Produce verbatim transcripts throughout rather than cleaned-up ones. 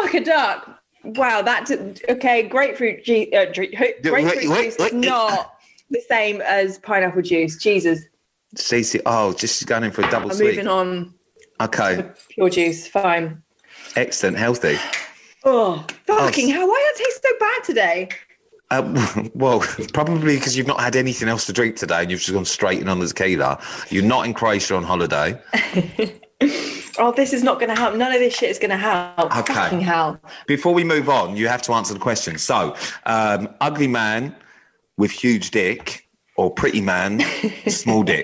fuck a duck. Wow, that's okay. Grapefruit juice, uh, grapefruit wait, wait, juice wait. is not the same as pineapple juice. Jesus. Cece, oh, just going in for a double I'm sweet. moving on. Okay. Pure juice, fine. Excellent, healthy. Oh, fucking Oh. hell! Why does it taste so bad today? Uh, well, probably because you've not had anything else to drink today and you've just gone straight in on the tequila. You're not in Croatia on holiday. Oh, this is not going to help. None of this shit is going to help. Okay. Fucking hell. Before we move on, you have to answer the question. So, um, ugly man with huge dick or pretty man, small dick?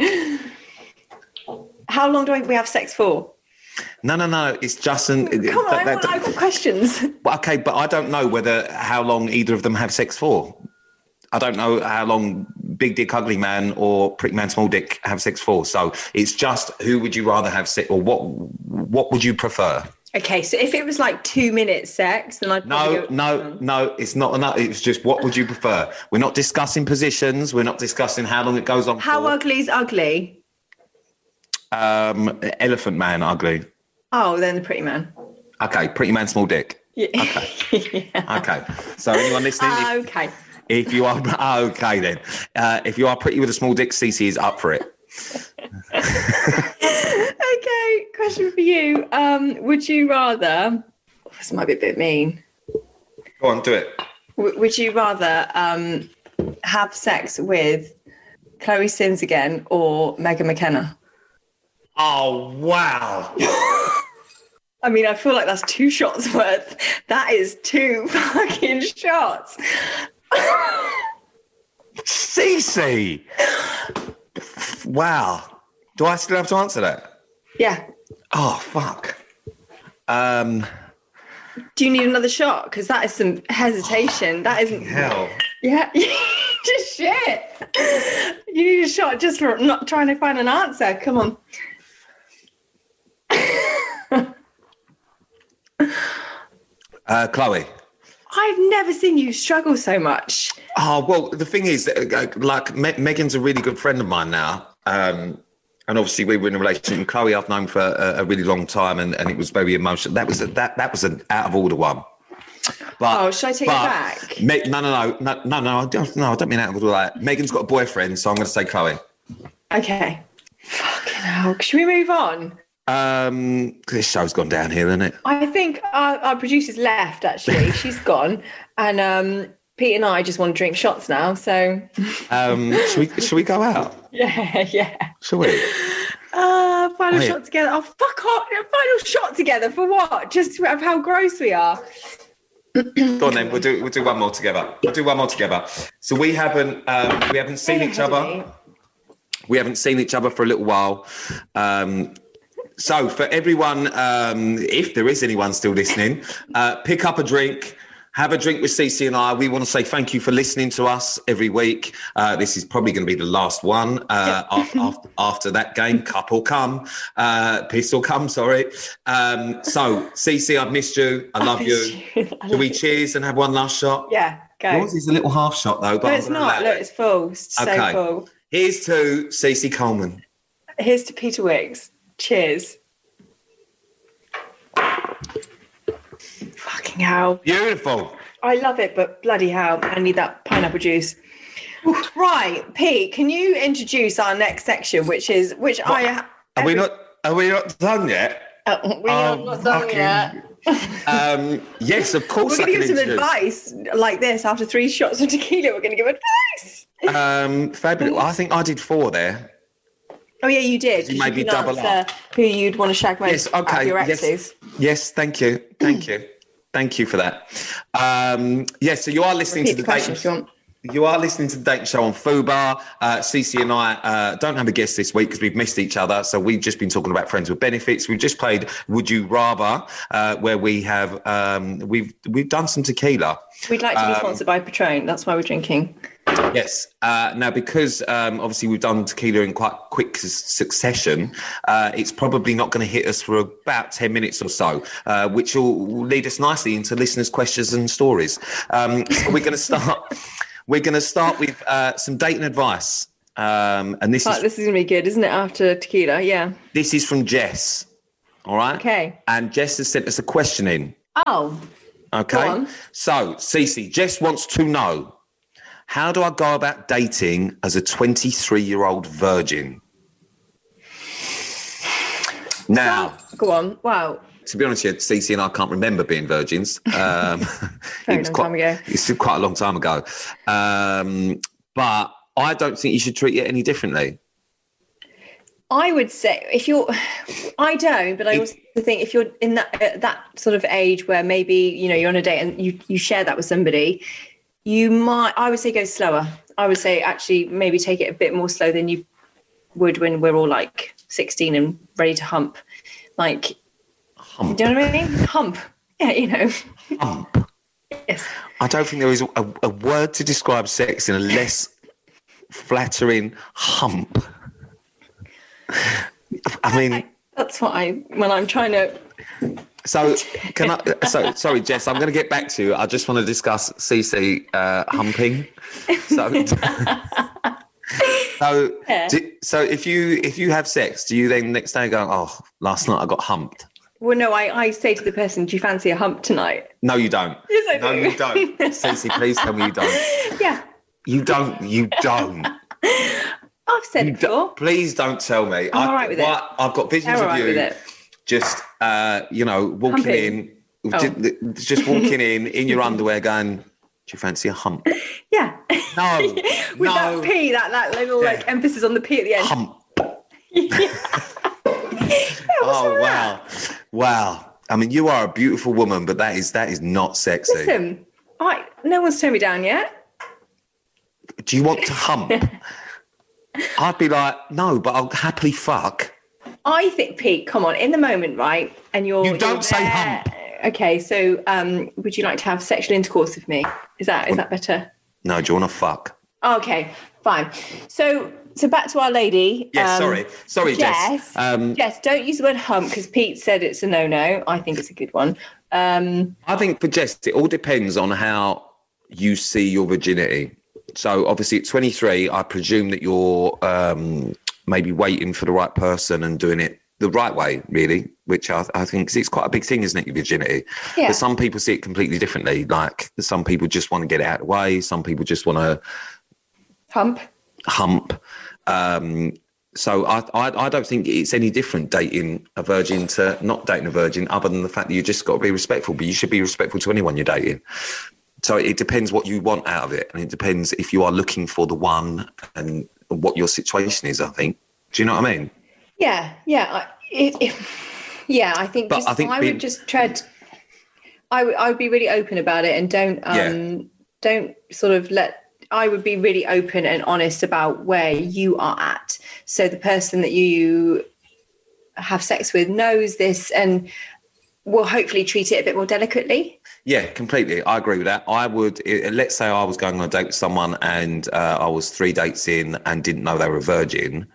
How long do we have sex for? No, no, no. It's just an. Come on, that- I want, that- I've got questions. Well, okay, but I don't know whether how long either of them have sex for. I don't know how long big dick ugly man or pretty man small dick have sex for. So it's just who would you rather have sex, or what what would you prefer? Okay, so if it was like two minutes sex, then I'd probably No, go, no, no. It's not enough. It's just what would you prefer? We're not discussing positions. We're not discussing how long it goes on. How for. ugly is ugly? Um, elephant man ugly. Oh, then the pretty man. Okay, pretty man small dick. Yeah. Okay. Yeah. Okay. So anyone listening? if- Uh, okay. If you are okay, then uh, if you are pretty with a small dick, Cece is up for it. Okay, question for you. Um, would you rather? This might be a bit mean. Go on, do it. W- would you rather um, have sex with Chloe Sims again or Megan McKenna? Oh wow! I mean, I feel like that's two shots worth. That is two fucking shots. Cece! Wow. Do I still have to answer that? Yeah. Oh fuck. Um. Do you need another shot? Because that is some hesitation. That isn't. Hell. Yeah. Just shit. You need a shot just for not trying to find an answer. Come on. Uh, Chloe. I've never seen you struggle so much. Oh well, the thing is, uh, like Me- Megan's a really good friend of mine now, um, and obviously we were in a relationship. And Chloe, I've known for a, a really long time, and, and it was very emotional. That was a, that that was an out of order one. But, Oh, should I take it but back? Me- no, no, no, no, no, no. I don't, no, I don't mean out of order. Like, Megan's got a boyfriend, so I'm going to say Chloe. Okay. Fucking hell. Should we move on? Um, this show's gone downhill, isn't it? I think our, our producer's left, actually. She's gone. And um, Pete and I just want to drink shots now. So, Um, should we should we go out? yeah, yeah. Shall we? Uh, final Wait. shot together. Oh, fuck off. Final shot together for what? Just of how gross we are. Go on then. We'll do we'll do one more together. We'll do one more together. So we haven't um, we haven't seen Stay each ahead of other. me. We haven't seen each other for a little while. Um, so for everyone, um, if there is anyone still listening, uh, pick up a drink, have a drink with Cece and I. We want to say thank you for listening to us every week. Uh, this is probably going to be the last one uh, after, after, after that game. Cup will come, uh, piss will come, sorry. Um, so Cece, I've missed you. I love you. Shall we cheers and have one last shot? Yeah, go. Yours is a little half shot though. But No, I'm it's gonna not. allow Look, it. it's full. It's so Okay. full. Here's to Cece Coleman. Here's to Peter Wicks. Cheers. Fucking hell. Beautiful. I love it, but bloody hell, I need that pineapple juice. Right, Pete, can you introduce our next section, which is, which I... Are we not? Are we not done yet? Uh, we are Oh, not done fucking- yet. Um, yes, of course. We're I going to can give some introduce. advice like this after three shots of tequila. We're going to give advice. Um, fabulous. I think I did four there. Oh, yeah, you did. You 'cause made me can double answer who you'd want to shag most Yes. out of Okay. your Yes. exes. Yes. Thank you. Thank you. Thank you for that. Um, yes. So you are listening Repeat to the the question date. if you want. You are listening to the Dating Show on Fubar. Uh, Cece and I uh, don't have a guest this week because we've missed each other. So we've just been talking about friends with benefits. We've just played Would You Rather, uh, where we have um, we've we've done some tequila. We'd like to be Um, sponsored by Patron. That's why we're drinking. Yes. Uh, now, because um, obviously we've done tequila in quite quick su- succession, uh, it's probably not going to hit us for about ten minutes or so, uh, which will lead us nicely into listeners' questions and stories. Um, so we're going to start. We're going to start with uh, some dating advice, um, and this But is this is going to be good, isn't it? After tequila, yeah. this is from Jess. All right. Okay. And Jess has sent us a question in. Oh. Okay. Go on. So, Cece, Jess wants to know, how do I go about dating as a twenty-three-year-old virgin? Now, go on. Wow. To be honest with you, Cece and I can't remember being virgins. Um, Very it was long quite, time ago. It's quite a long time ago. Um, but I don't think you should treat it any differently. I would say if you're, I don't, but I It- also think if you're in that at that sort of age where maybe, you know, you're on a date and you, you share that with somebody, you might, I would say go slower. I would say actually maybe take it a bit more slow than you would when we're all like sixteen and ready to hump. Like, Hump. do you know what I mean? Hump. Yeah, you know. Hump. Yes. I don't think there is a, a word to describe sex in a less flattering hump. I mean, That's what I, when I'm trying to, so can I? So sorry, Jess. I'm going to get back to you. I just want to discuss Cece uh, humping. So, so, Yeah. do, so if you if you have sex, do you then next day go, oh, last night I got humped? well, no, I, I say to the person, do you fancy a hump tonight? No, you don't. Yes, I no, do. you don't. Cece, please tell me you don't. Yeah. You don't. You don't. I've said You it before. don't. Please don't tell me. I'm I, all right with it. what- I've got visions I'm all of right with you. it. Just uh, you know, walking Humping. in, Oh. just, just walking in in your underwear, going, "Do you fancy a hump?" Yeah. No, With no, that P, that, that little Yeah. like emphasis on the P at the end. hump. Yeah, what's Oh wrong with wow, wow. I mean, you are a beautiful woman, but that is that is not sexy. Listen, I, no one's turned me down yet. Do you want to hump? I'd be like, no, but I'll happily fuck. I think, Pete, come on, in the moment, right? And you're You don't you're say there. hump. Okay, so um, would you like to have sexual intercourse with me? Is that is that better? No, do you want to fuck? Okay, fine. So so back to our lady. Yes, um, sorry, sorry, Jess. Jess. Um, Jess, don't use the word hump because Pete said it's a no-no. I think it's a good one. Um, I think for Jess, it all depends on how you see your virginity. So obviously at twenty-three, I presume that you're um, maybe waiting for the right person and doing it the right way, really, which I, I think it's quite a big thing, isn't it, your virginity? Yeah. But some people see it completely differently. Like some people just want to get it out of the way. Some people just want to hump. hump. Um, so I, I, I don't think it's any different dating a virgin to not dating a virgin, other than the fact that you just got to be respectful, but you should be respectful to anyone you're dating. So it depends what you want out of it. And it depends if you are looking for the one and what your situation is, I think. Do you know what I mean? Yeah, yeah. I, it, it, yeah, I think, But just, I think I being- would just tread, I would, I would be really open about it and don't, um, Yeah. don't sort of let, I would be really open and honest about where you are at. So the person that you have sex with knows this and will hopefully treat it a bit more delicately. Yeah, completely. I agree with that. I would, eh, let's say I was going on a date with someone and uh, I was three dates in and didn't know they were a virgin.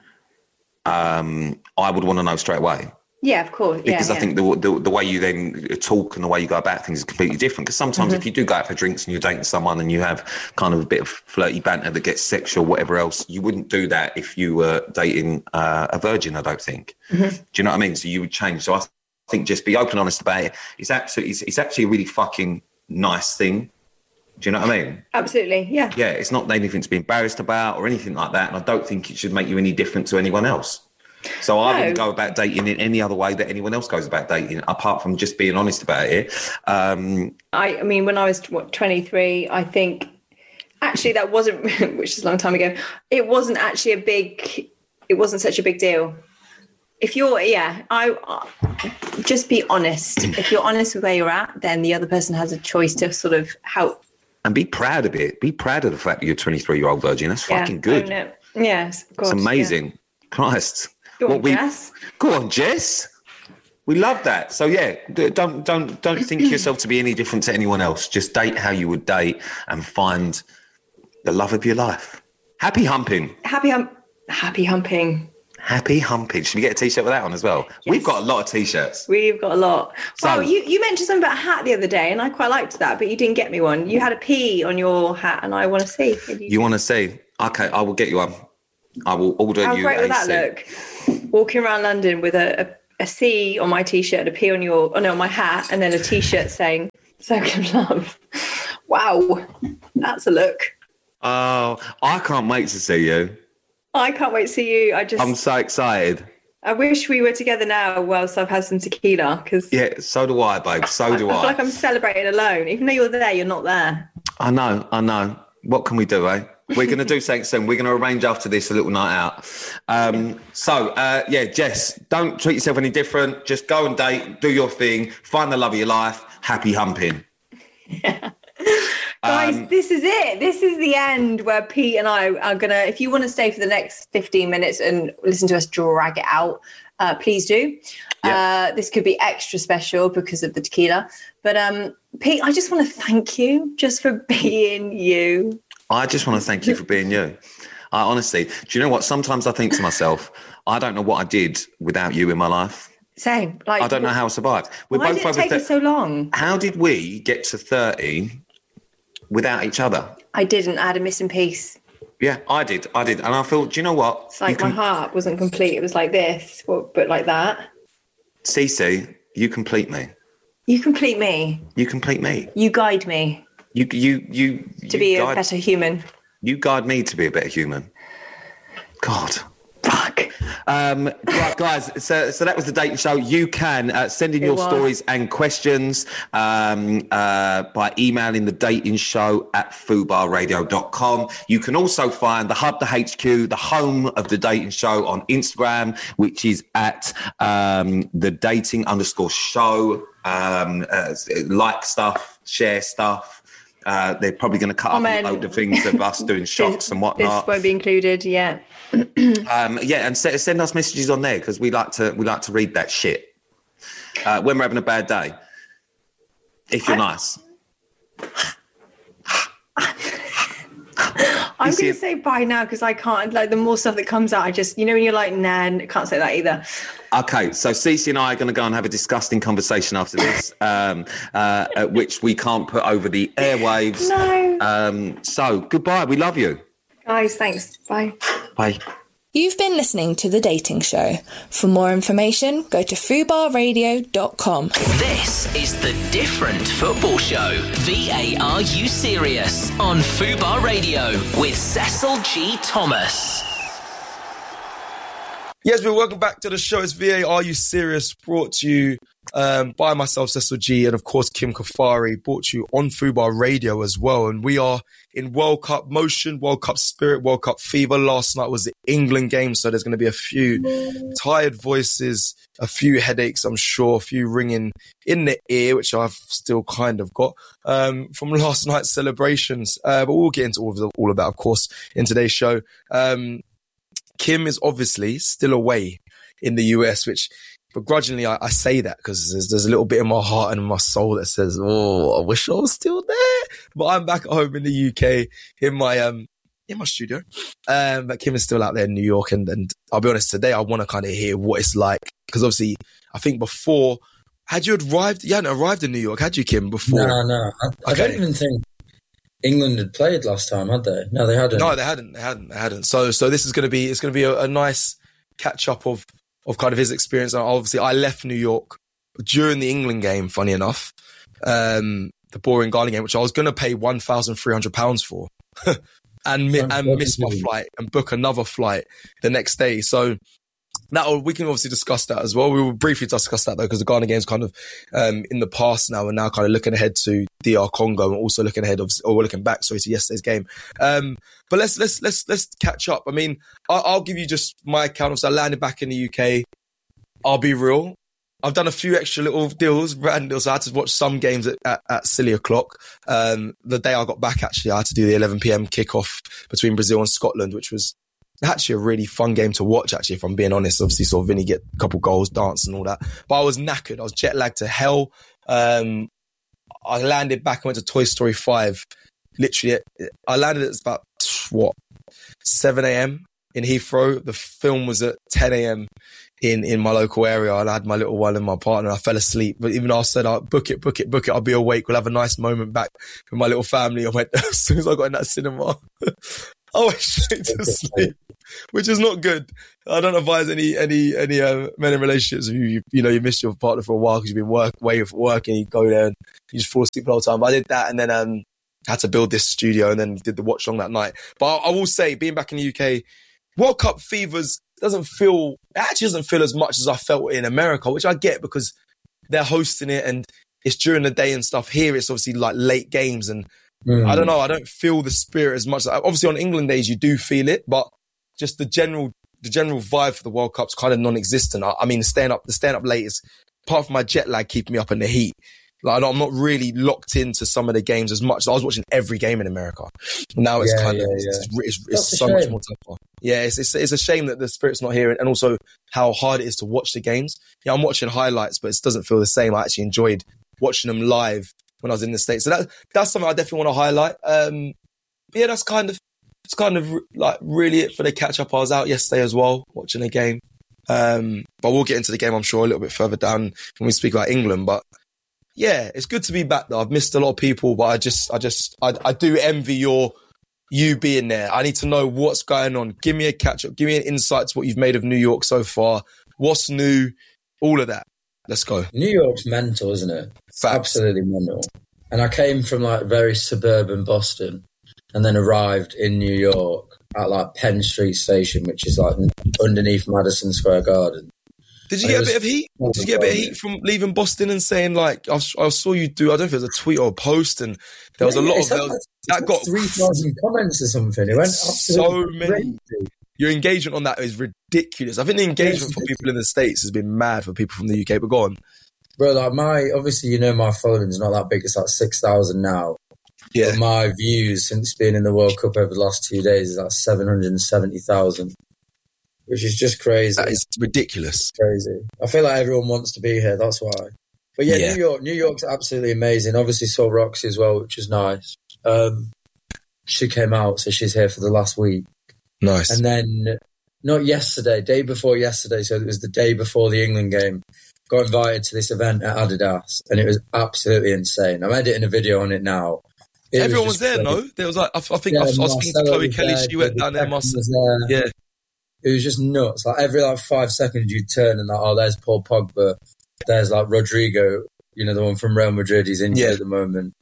Um, I would want to know straight away. Yeah, of course. Because yeah, I yeah. think the, the the way you then talk and the way you go about things is completely different. Because sometimes Mm-hmm. if you do go out for drinks and you're dating someone and you have kind of a bit of flirty banter that gets sexual, whatever else, you wouldn't do that if you were dating uh, a virgin, I don't think. Mm-hmm. Do you know what I mean? So you would change. So I think just be open and honest about it. It's absolutely, it's, it's actually a really fucking nice thing. Do you know what I mean? Absolutely. Yeah. Yeah, it's not anything to be embarrassed about or anything like that. And I don't think it should make you any different to anyone else. So I No. wouldn't go about dating in any other way that anyone else goes about dating, apart from just being honest about it. Um, I, I mean, when I was what, twenty-three, I think actually that wasn't, which is a long time ago, it wasn't actually a big, it wasn't such a big deal. If you're, yeah, I uh, just be honest. If you're honest with where you're at, then the other person has a choice to sort of help. and be proud of it. Be proud of the fact that you're a twenty-three-year-old virgin. That's Yeah, fucking good. own it. Yes, of course. It's amazing. Christ. Yeah. Go on, What we- Jess. Go on, Jess. We love that. So yeah, d- don't don't don't think yourself to be any different to anyone else. Just date how you would date and find the love of your life. Happy humping. Happy hump. Happy humping. Happy humping. Should we get a t-shirt with that on as well? We've got a lot of t-shirts. We've got a lot. So- Well, you, you mentioned something about a hat the other day, and I quite liked that, but you didn't get me one. You had a P on your hat, and I want to see. If you, You want to see? Okay, I will get you one. I will order How you great a would that suit. look? Walking around London with a, a C on my t-shirt, a P on your, oh no, on my hat, and then a t-shirt saying "Circle of Love." Wow, that's a look. Oh, I can't wait to see you. I can't wait to see you. I just, I'm so excited. I wish we were together now whilst I've had some tequila, because yeah, so do I, babe. So do I. I I. feel like I'm celebrating alone, even though you're there. You're not there. I know, I know. What can we do, eh? We're going to do something soon. We're going to arrange after this a little night out. Um, so, uh, yeah, Jess, don't treat yourself any different. Just go and date, do your thing, find the love of your life. Happy humping. Yeah. Guys, Um, this is it. This is the end where Pete and I are going to, if you want to stay for the next fifteen minutes and listen to us drag it out, uh, please do. Yeah. Uh, this could be extra special because of the tequila. But um, Pete, I just want to thank you just for being you. I just want to thank you for being you. I honestly, do you know what? Sometimes I think to myself, I don't know what I did without you in my life. Same. Like, I don't know how I survived. We're why both did it over take thir- us so long? How did we get to thirty without each other? I didn't. I had a missing piece. Yeah, I did. I did. And I feel, do you know what? It's like You my heart wasn't complete. It was like this, but like that. Cece, you complete me. You complete me. You complete me. You guide me You, you, you. to you be guide, a better human. You guide me to be a better human. God. Fuck. Um, right, guys, so, so that was the dating show. You can uh, send in It your was. stories and questions um, uh, by emailing the dating show at fubar radio dot com. You can also find the Hub, the H Q, the home of the dating show on Instagram, which is at um, the dating underscore show. Um, uh, like stuff, share stuff. Uh, they're probably going to cut Comment. up a load of things of us doing shots and whatnot. This won't be included yet. Um, yeah, and send, send us messages on there because we like to we like to read that shit uh, when we're having a bad day. If you're I- nice, I'm You see going it- to say bye now because I can't. Like the more stuff that comes out, I just, you know, when you're like, nah, I can't say that either. okay. So Cece and I are going to go and have a disgusting conversation after this, um, uh, at which we can't put over the airwaves. No. Um, so goodbye. We love you. Guys, thanks. Bye. Bye. You've been listening to The Dating Show. For more information, go to fubar radio dot com. This is The Different Football Show. V A R U Serious on Fubar Radio with Cecil G. Thomas. Yes, but welcome back to the show. It's V A Are You Serious? Brought to you um, by myself, Cecil G, and of course Kim Kafari. Brought to you on Fubar Radio as well. And we are in World Cup motion, World Cup spirit, World Cup fever. Last night was the England game, so there's going to be a few tired voices, a few headaches, I'm sure, a few ringing in the ear, which I've still kind of got um, from last night's celebrations. Uh, but we'll get into all of, the, all of that, of course, in today's show. Um, Kim is obviously still away in the U S, which begrudgingly I, I say that because there's, there's a little bit in my heart and in my soul that says, oh, I wish I was still there. But I'm back at home in the U K in my um in my studio. Um, but Kim is still out there in New York. And, and I'll be honest, today I want to kind of hear what it's like. Because obviously, I think before, had you arrived? You hadn't arrived in New York, had you, Kim, before? No, no. I, I Okay. don't even think England had played last time, had they? No, they hadn't. No, they hadn't. They hadn't. They hadn't. So, so this is going to be. It's going to be a, a nice catch up of of kind of his experience. And obviously, I left New York during the England game. Funny enough, um, the boring Ghana game, which I was going to pay one thousand three hundred pounds for, and mi- and miss my flight and book another flight the next day. So. That we can obviously discuss that as well. We will briefly discuss that though, because the Ghana game's kind of um, in the past now, and now kind of looking ahead to D R Congo, and also looking ahead of, or we're looking back, sorry, to yesterday's game. Um, but let's let's let's let's catch up. I mean, I'll, I'll give you just my account. So I landed back in the U K. I'll be real. I've done a few extra little deals, random deals. So I had to watch some games at, at, at silly o'clock. Um, the day I got back, actually, I had to do the eleven p.m. kickoff between Brazil and Scotland, which was actually a really fun game to watch, actually, if I'm being honest. Obviously, saw Vinny get a couple goals, dance and all that. But I was knackered. I was jet lagged to hell. Um, I landed back and went to Toy Story five. Literally, I landed at about, what, seven a.m. in Heathrow. The film was at ten a.m. in, in my local area. I had my little one and my partner. I fell asleep. But even though I said, I'll book it, book it, book it, I'll be awake. We'll have a nice moment back with my little family. I went, as soon as I got in that cinema, I went straight to sleep. which is not good. I don't advise any any any uh, men in relationships who you you know you missed your partner for a while because you've been work away for work and you go there and you just fall asleep the whole time. But I did that and then um had to build this studio and then did the watch long that night. But I, I will say, being back in the U K, World Cup fevers doesn't feel it actually doesn't feel as much as I felt in America, which I get because they're hosting it and it's during the day and stuff. Here it's obviously like late games and. Mm. I don't know. I don't feel the spirit as much. Obviously, on England days, you do feel it, but just the general, the general vibe for the World Cup's kind of non-existent. I, I mean, staying up, the staying up late is apart from my jet lag keeping me up in the heat. Like, I'm not really locked into some of the games as much. I was watching every game in America. Now it's yeah, kind yeah, of it's, yeah. it's, it's, it's so much more tougher. Yeah, it's, it's it's a shame that the spirit's not here, and also how hard it is to watch the games. Yeah, I'm watching highlights, but it doesn't feel the same. I actually enjoyed watching them live when I was in the States. So that, that's something I definitely want to highlight. Um, yeah, that's kind of, it's kind of like really it for the catch up. I was out yesterday as well, watching a game. Um, but we'll get into the game, I'm sure, a little bit further down when we speak about England. But yeah, it's good to be back though. I've missed a lot of people, but I just, I just, I, I do envy your, you being there. I need to know what's going on. Give me a catch up. Give me an insight to what you've made of New York so far. What's new? All of that. Let's go. New York's mental, isn't it? It's absolutely mental. And I came from like very suburban Boston and then arrived in New York at like Penn Street Station, which is like underneath Madison Square Garden. Did you and get a bit of heat? Did you get a bit of heat from leaving Boston and saying like, I, I saw you do, I don't know if it was a tweet or a post and there was yeah, a lot of, like, that got three thousand comments or something. It went absolutely so many. Crazy. Your engagement on that is ridiculous. I think the engagement for people in the States has been mad for people from the U K, but go on. Bro, like my, obviously, you know, my following's not that big. It's like six thousand now. Yeah. But my views since being in the World Cup over the last two days is like seven hundred seventy thousand, which is just crazy. That is ridiculous. Crazy. I feel like everyone wants to be here. That's why. But yeah, yeah. New York, New York's absolutely amazing. Obviously saw Roxy as well, which is nice. Um, she came out, so she's here for the last week. Nice. And then, not yesterday, day before yesterday, so it was the day before the England game, got invited to this event at Adidas, and it was absolutely insane. I'm editing a video on it now. It Everyone was, was there, crazy. No? There was like, I, I think yeah, I, was, I was speaking to Chloe Kelly, there, she went down there, must was there. Yeah. It was just nuts. Like every like five seconds you'd turn and like, oh, there's Paul Pogba, there's like Rodrigo, you know, the one from Real Madrid, he's injured yeah. at the moment.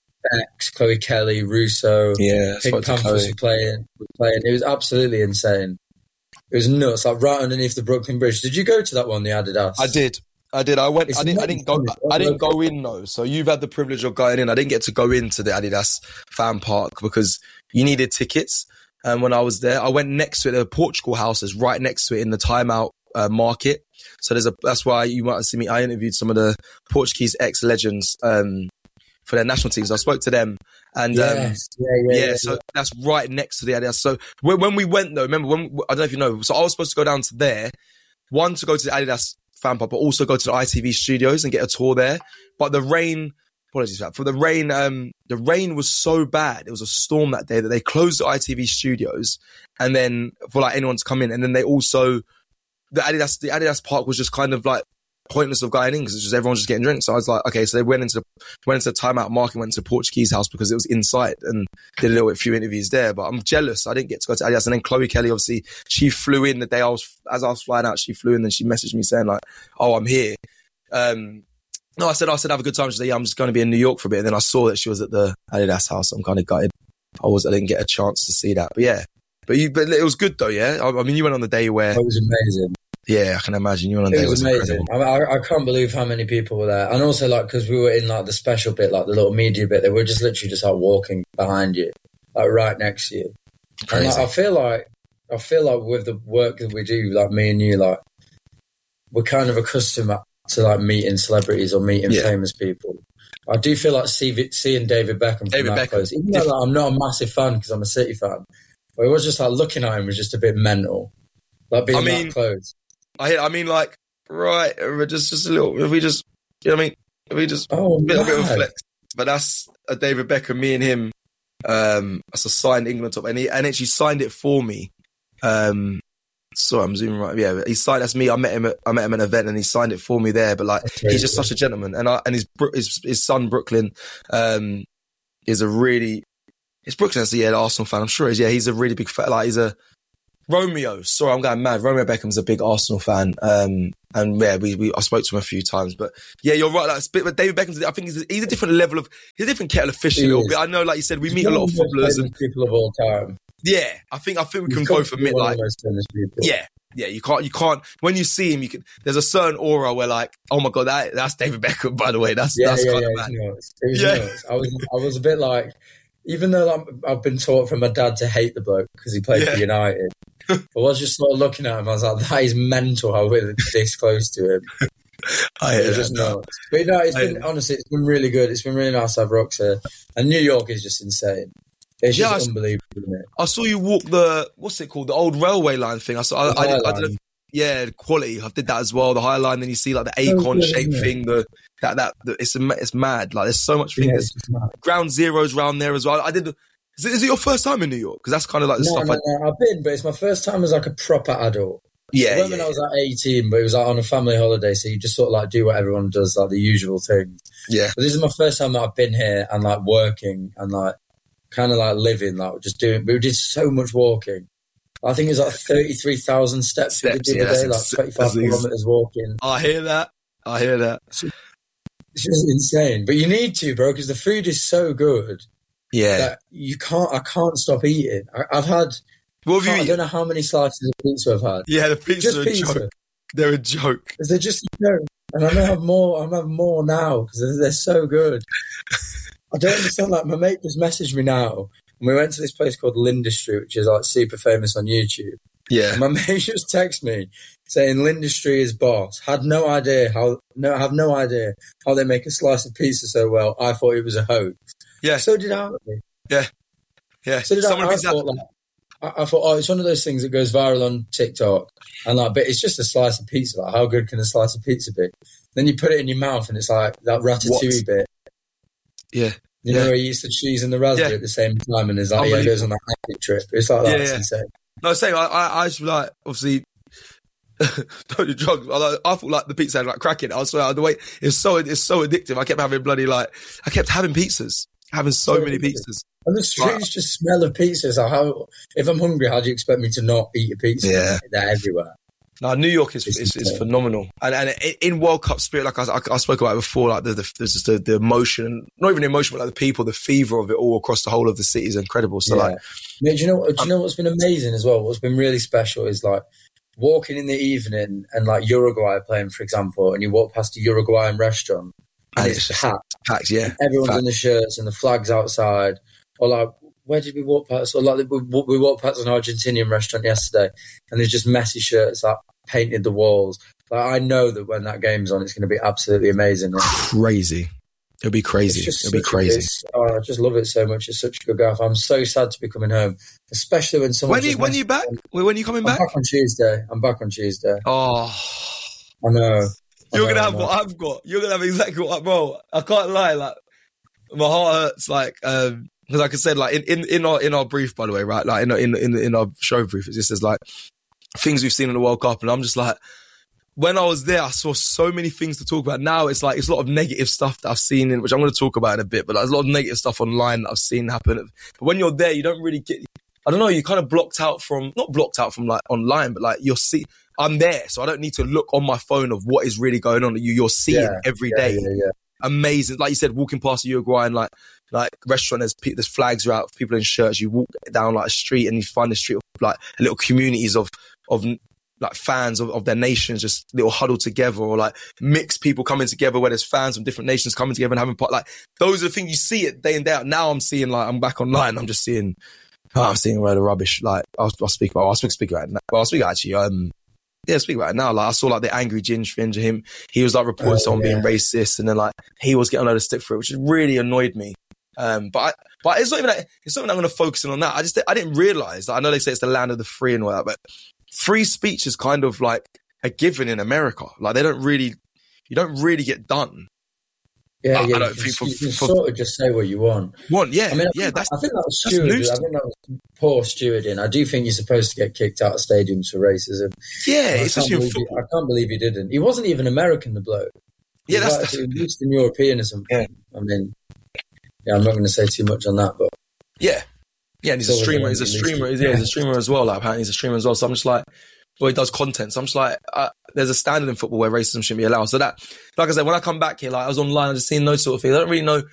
X, Chloe Kelly, Russo, yeah, Pink Panthers were playing, were playing. It was absolutely insane. It was nuts, like right underneath the Brooklyn Bridge. Did you go to that one, the Adidas? I did. I did. I went. It's I didn't. I didn't go. I didn't go in though. So you've had the privilege of going in. I didn't get to go into the Adidas fan park because you needed tickets. And when I was there, I went next to it. The Portugal house is right next to it in the timeout uh, market. So there's a. That's why you might have seen me. I interviewed some of the Portuguese ex legends. Um, for their national teams. I spoke to them and yes. um, yeah, yeah, yeah, yeah, so yeah. That's right next to the Adidas. So when, when we went though, remember when, I don't know if you know, so I was supposed to go down to there, one to go to the Adidas fan pub, but also go to the I T V studios and get a tour there. But the rain, apologies for that, for the rain, um, the rain was so bad. It was a storm that day that they closed the I T V studios and then for like anyone to come in. And then they also, the Adidas, the Adidas park was just kind of like, pointless of going in because it's just everyone's just getting drinks. So I was like, okay, so they went into the went into the timeout market, went into the Portuguese house because it was inside and did a little bit few interviews there. But I'm jealous. I didn't get to go to Adidas. And then Chloe Kelly, obviously, she flew in the day I was as I was flying out. She flew in and she messaged me saying like, "Oh, I'm here." Um, no, I said, I said, have a good time. She said, "Yeah, I'm just going to be in New York for a bit." And then I saw that she was at the Adidas house. I'm kind of gutted. I was I didn't get a chance to see that, but yeah. But you, but it was good though, yeah. I, I mean, you went on the day where it was amazing. Yeah, I can imagine you were on. It was amazing. I, I, I can't believe how many people were there, and also like because we were in like the special bit, like the little media bit, they were just literally just like walking behind you, like right next to you. Crazy. And like, I feel like I feel like with the work that we do, like me and you, like we're kind of accustomed to like meeting celebrities or meeting yeah. famous people. I do feel like see, seeing David Beckham from David that Beckham. close, even though like, I'm not a massive fan because I'm a City fan, but it was just like looking at him was just a bit mental, like being I mean, that close. I I mean, like, right, just just a little, if we just, you know what I mean? If we just, oh, a bit, a bit of a flex. But that's a David Beckham, me and him, um, that's a signed England top. And he and actually signed it for me. Um, sorry, I'm zooming right. Yeah, he signed, that's me. I met him at, I met him at an event and he signed it for me there. But like, he's just such a gentleman. And I, and his, his, his son, Brooklyn, um, is a really, it's Brooklyn, so yeah, the Arsenal fan, I'm sure he's, yeah, he's a really big fan. Like, he's a, Romeo. Sorry, I'm going mad. Romeo Beckham's a big Arsenal fan. Um, and yeah, we, we, I spoke to him a few times, but yeah, you're right. Like, but David Beckham's, I think he's a, he's a different level of, he's a different kettle of fish a little bit. I know, like you said, we meet a lot of footballers and people of all time. Yeah, I think, I think we can both admit, like, yeah, yeah, you can't, you can't, when you see him, you can, there's a certain aura where like, oh my God, that, that's David Beckham, by the way. That's, yeah, that's yeah, kind yeah, of mad. It was, it was yeah. Nuts. I was, I was a bit like, even though I'm, I've been taught from my dad to hate the bloke because he played yeah. for United, I was just sort of looking at him. I was like, that is mental how we're this close to him. I it just nuts. But no, it's been, honestly, it's been really good. It's been really nice to have Rocks here. And New York is just insane. It's yeah, just I, unbelievable, isn't it? I saw you walk the, what's it called? The old railway line thing. I saw, I, I, did, I did, yeah, quality. I did that as well. The High Line, then you see like the acorn oh, shaped thing, the, that, that, the, it's, it's mad. Like there's so much things. Yeah, there's ground zeros around there as well. I did, is it, is it your first time in New York? Because that's kind of like the no, stuff no, I... no, I've been, but it's my first time as like a proper adult. Yeah, I went yeah, when I was like eighteen, but it was like on a family holiday, so you just sort of like do what everyone does, like the usual things. Yeah. But this is my first time that I've been here and like working and like kind of like living, like just doing. We did so much walking. I think it was like thirty-three thousand steps, steps we did the yeah, other day, like twenty-five kilometers walking. I hear that. I hear that. It's just insane, but you need to, bro, because the food is so good. Yeah, that you can't. I can't stop eating. I, I've had. What have you I eaten? don't know how many slices of pizza I've had. Yeah, the pizza just are a pizza. joke. They're a joke. They're just a joke. And I'm gonna have more. I'm gonna have more now because they're, they're so good. I don't understand. Like my mate just messaged me now, and we went to this place called Lindustry, which is like super famous on YouTube. Yeah. And my mate just texted me saying Lindustry is boss. Had no idea how. No, I have no idea how they make a slice of pizza so well. I thought it was a hoax. Yeah. So did I. Yeah. Yeah. So did Someone I. I thought, like, I thought, oh, it's one of those things that goes viral on TikTok. And like, but it's just a slice of pizza. Like, how good can a slice of pizza be? Then you put it in your mouth and it's like that ratatouille what? bit. Yeah. You yeah. know, where you eat the cheese and the raspberry yeah. at the same time and there's like, yeah, it goes on that epic trip. It's like, that. Yeah, yeah. insane. No, same. I, I, I just like, obviously, don't do drugs. I, like, I thought like the pizza had like cracking. I was like, the way it's so, it's so addictive. I kept having bloody like, I kept having pizzas, having so, so many pizzas. And the streets just smell of pizzas. Like how, if I'm hungry, how do you expect me to not eat a pizza? Yeah. They're everywhere. No, New York is is, is phenomenal, and and in World Cup spirit, like I, I, I spoke about it before, like the, the there's just the, the emotion, not even the emotion, but like the people, the fever of it all across the whole of the city is incredible. So yeah. like, Mate, do you know, do you know what's been amazing as well? What's been really special is like walking in the evening and like Uruguay playing, for example, and you walk past a Uruguayan restaurant and, and it's, it's packed, packed, yeah, everyone's packed. in the shirts and the flags outside, or like. Where did we walk past? Or like we, we walked past an Argentinian restaurant yesterday, and there's just messy shirts like painted the walls. Like I know that when that game's on, it's going to be absolutely amazing. Crazy, it'll be crazy. It'll be crazy. Oh, I just love it so much. It's such a good gaff. I'm so sad to be coming home, especially when someone. When are you, when are you back? When are you coming back? I'm back on Tuesday. I'm back on Tuesday. Oh, I know. You're I know, gonna have what I've got. You're gonna have exactly what I, bro. I can't lie. Like my heart hurts. Like. um Because like I said, like in, in, in our in our brief, by the way, right? Like in in in, in our show brief, it just says like things we've seen in the World Cup, and I'm just like, when I was there, I saw so many things to talk about. Now it's like it's a lot of negative stuff that I've seen, in which I'm going to talk about in a bit. But there's a lot of negative stuff online that I've seen happen. But when you're there, you don't really get. I don't know. You're kind of blocked out from not blocked out from like online, but like you're see. I'm there, so I don't need to look on my phone of what is really going on. You you're seeing yeah, every yeah, day. Yeah, yeah. Amazing. Like you said, walking past a Uruguay and like, like restaurant, there's, there's flags are out, people in shirts. You walk down like a street and you find a street of like little communities of, of like fans of, of their nations, just little huddled together, or like mixed people coming together where there's fans from different nations coming together and having part. Like those are the things you see it day in, day out. Now I'm seeing like, I'm back online. I'm just seeing, oh, I'm seeing a load of rubbish. Like I'll, I'll speak about, I'll speak, speak about it now. Well, I'll speak actually, um, Yeah, speak about it now. Like I saw like the angry Ginge thing to him. He was like reporting oh, someone yeah. being racist, and then like he was getting a load of stick for it, which really annoyed me. Um, but I, but it's not even like, it's not even I'm going to focus in on that. I just I didn't realize that. I know they say it's the land of the free and all that, but free speech is kind of like a given in America. Like they don't really, you don't really get done. Yeah, I, yeah. I don't you think for, you can for, sort of just say what you want. Want, yeah, I mean, I yeah. think, That's, I think that was stewarding. I think that was poor stewarding. I do think you're supposed to get kicked out of stadiums for racism. Yeah, it's I, can't believe he, I can't believe he didn't. He wasn't even American, the bloke. He yeah, that's like, at least in European or something. Yeah. I mean, yeah, I'm not going to say too much on that, but yeah. Yeah, and he's a streamer. He's a streamer. Yeah, he's a streamer as well. Like, apparently he's a streamer as well. So I'm just like, well, he does content. So I'm just like, uh, there's a standard in football where racism shouldn't be allowed. So that, like I said, when I come back here, like I was online, I just seen those sort of things. I don't really know.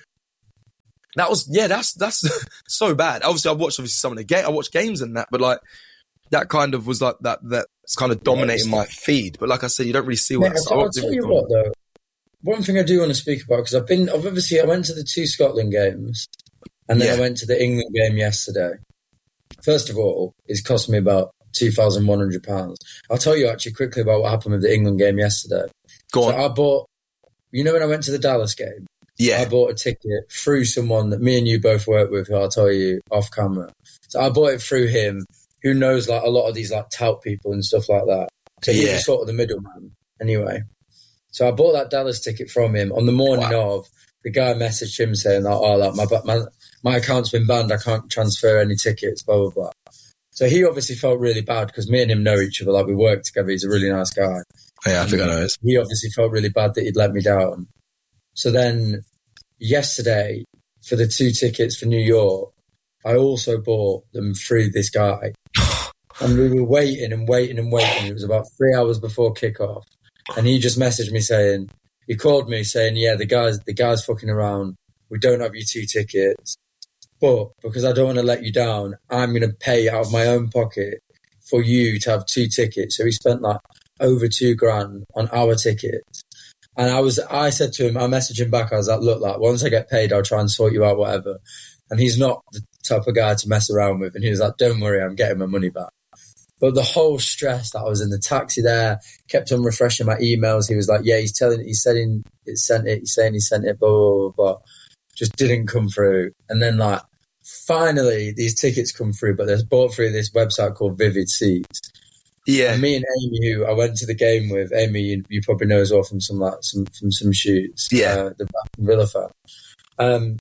That was, yeah, that's, that's so bad. Obviously I watched obviously some of the game. I watched games and that, but like that kind of was like that, that's kind of dominating my feed. But like I said, you don't really see what. Yeah, so I'll tell you what though. One thing I do want to speak about, because I've been, I've obviously, I went to the two Scotland games and then yeah. I went to the England game yesterday. First of all, it's cost me about two thousand one hundred pounds. I'll tell you actually quickly about what happened with the England game yesterday. Go on. So I bought, you know when I went to the Dallas game? Yeah. I bought a ticket through someone that me and you both work with, who I'll tell you off camera. So I bought it through him, who knows like a lot of these like tout people and stuff like that. So he yeah. was sort of the middleman anyway. So I bought that Dallas ticket from him. On the morning wow. of, the guy messaged him saying like, oh, like my, my, my account's been banned. I can't transfer any tickets, blah, blah, blah. So he obviously felt really bad because me and him know each other. Like we work together. He's a really nice guy. Yeah, I think I know it. He obviously felt really bad that he'd let me down. So then yesterday, for the two tickets for New York, I also bought them through this guy. And we were waiting and waiting and waiting. It was about three hours before kickoff. And he just messaged me saying, he called me saying, yeah, the guy's, the guy's fucking around. We don't have you two tickets. But because I don't want to let you down, I'm going to pay out of my own pocket for you to have two tickets. So he spent like over two grand on our tickets. And I was, I said to him, I messaged him back. I was like, look, like once I get paid, I'll try and sort you out, whatever. And he's not the type of guy to mess around with. And he was like, don't worry, I'm getting my money back. But the whole stress that I was in the taxi there, kept on refreshing my emails. He was like, yeah, he's telling, he's saying he sent it, he's saying he sent it, blah, blah, blah, blah. Just didn't come through. And then like, finally, these tickets come through, but they're bought through this website called Vivid Seats. Yeah. And me and Amy, who I went to the game with, Amy, you, you probably know as well from some like some from some shoots. Yeah. Uh, the Villa fan. Um,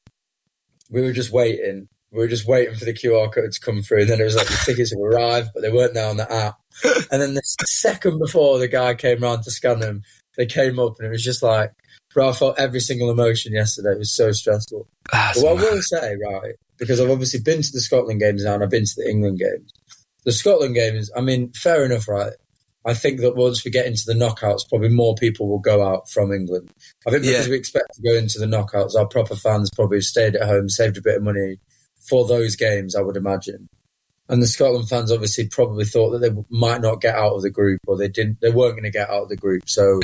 we were just waiting. We were just waiting for the Q R code to come through. And then it was like the tickets have arrived, but they weren't there on the app. And then the second before the guy came round to scan them, they came up and it was just like, bro, I felt every single emotion yesterday. It was so stressful. But what I will say, right, because I've obviously been to the Scotland games now and I've been to the England games. The Scotland games, I mean, fair enough, right? I think that once we get into the knockouts, probably more people will go out from England. I think because yeah. we expect to go into the knockouts, our proper fans probably stayed at home, saved a bit of money for those games, I would imagine. And the Scotland fans obviously probably thought that they might not get out of the group, or they didn't, they weren't going to get out of the group. So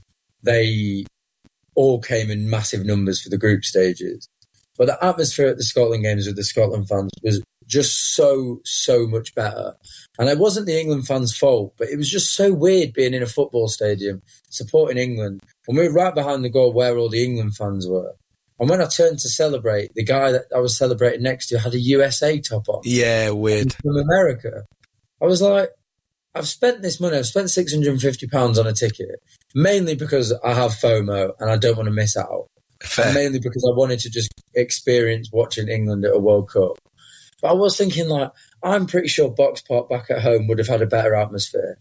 they all came in massive numbers for the group stages. But the atmosphere at the Scotland games with the Scotland fans was just so, so much better. And it wasn't the England fans' fault, but it was just so weird being in a football stadium, supporting England. And we were right behind the goal where all the England fans were. And when I turned to celebrate, the guy that I was celebrating next to had a U S A top on. Yeah, weird. From America. I was like, I've spent this money. I've spent six hundred fifty pounds on a ticket, mainly because I have FOMO and I don't want to miss out. Fair. And mainly because I wanted to just experience watching England at a World Cup. But I was thinking, like, I'm pretty sure Box Park back at home would have had a better atmosphere.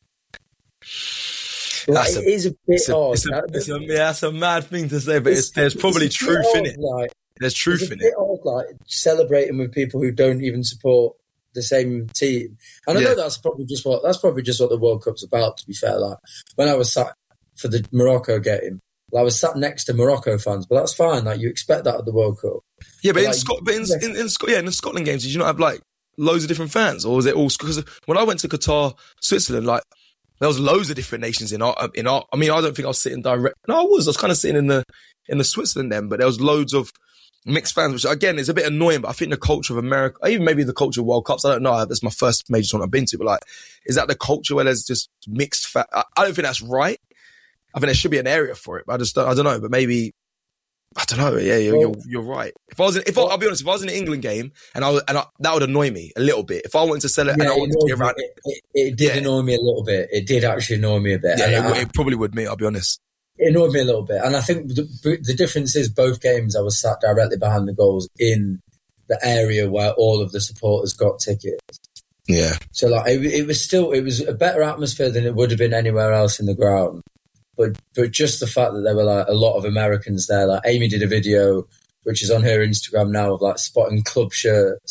Like, that's it a, is a bit it's a, odd. It's a, it's a, yeah, that's a mad thing to say, but it's, it's, there's probably it's truth odd, in it. Like, there's truth it's a in bit it. Odd, like celebrating with people who don't even support the same team. And I yeah. know that's probably just what that's probably just what the World Cup's about. To be fair, like when I was sat for the Morocco game, well, I was sat next to Morocco fans, but that's fine. Like you expect that at the World Cup. Yeah, but, but in like, Scot, but in, in, in, Scot, yeah, in the Scotland games, did you not have like loads of different fans, or was it all? Because when I went to Qatar, Switzerland, like there was loads of different nations in our in our. I mean, I don't think I was sitting direct. No, I was. I was kind of sitting in the in the Switzerland then, but there was loads of mixed fans, which again is a bit annoying. But I think the culture of America, even maybe the culture of World Cups, I don't know. That's my first major tournament I've been to, but like, is that the culture where there's just mixed? Fa- I, I don't think that's right. I think there should be an area for it, but I just don't, I don't know. But maybe. I don't know. Yeah, you're, well, you're, you're right. If I was, in, if well, I, I'll be honest, if I was in an England game and I was, and I, that would annoy me a little bit. If I wanted to sell it yeah, and I wanted to be around it, it, it did yeah. annoy me a little bit. It did actually annoy me a bit. Yeah, it, I, it probably would me. I'll be honest. It annoyed me a little bit, and I think the, the difference is both games I was sat directly behind the goals in the area where all of the supporters got tickets. Yeah. So like it, it was still it was a better atmosphere than it would have been anywhere else in the ground. But but just the fact that there were like a lot of Americans there, like Amy did a video which is on her Instagram now of like spotting club shirts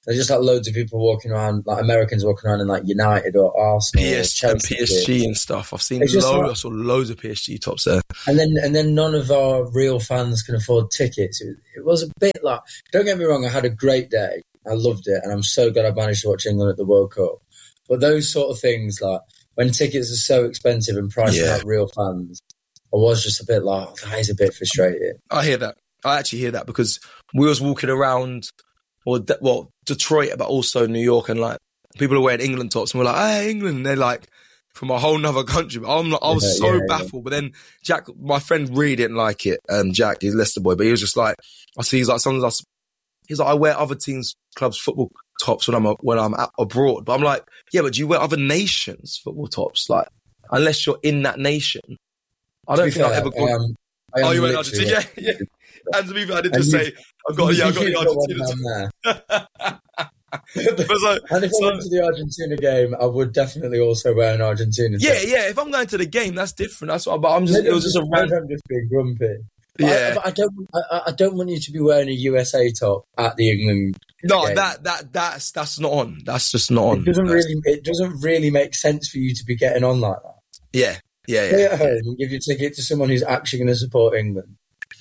There's just like loads of people walking around, like Americans walking around in like United or Arsenal, P S, or and P S G and stuff. I've seen loads, like, I saw loads of P S G tops there. And then and then none of our real fans can afford tickets. It, it was a bit like, don't get me wrong, I had a great day. I loved it, and I'm so glad I managed to watch England at the World Cup. But those sort of things, like when tickets are so expensive and pricing Yeah. out real fans, I was just a bit like, oh, that is a bit frustrating. I hear that. I actually hear that because we was walking around, or de- well, Detroit, but also New York, and like people are wearing England tops, and we're like, "Hey, England!" And they're like from a whole nother country. But I'm like, I was Yeah, so yeah, baffled. yeah. But then Jack, my friend, really didn't like it. Um, Jack, he's Leicester boy, but he was just like, I see, he's like, sometimes I, s- he's like, I wear other teams' clubs' football tops when I'm a, when I'm at, abroad. But I'm like, yeah, but do you wear other nations' football tops? Like, unless you're in that nation, I don't To be think I've fair, ever gone. I am, I am Oh, you went literally- Argentina? Yeah, yeah. And to be fair, I did And just you- say, I've got, yeah, I've got the You've got one Argentina. down there. But so- And if so- I went to the Argentina game, I would definitely also wear an Argentina yeah, top. yeah. If I'm going to the game, that's different. That's what. But I'm just. Maybe It was just a maybe random. I'm just being grumpy. But Yeah. I, but I don't. I, I don't want you to be wearing a U S A top at the England. No, game. that that that's that's not on. That's just not on. It doesn't That's- really. It doesn't really make sense for you to be getting on like that. Yeah, yeah, Stay yeah. at home and give your ticket to someone who's actually going to support England.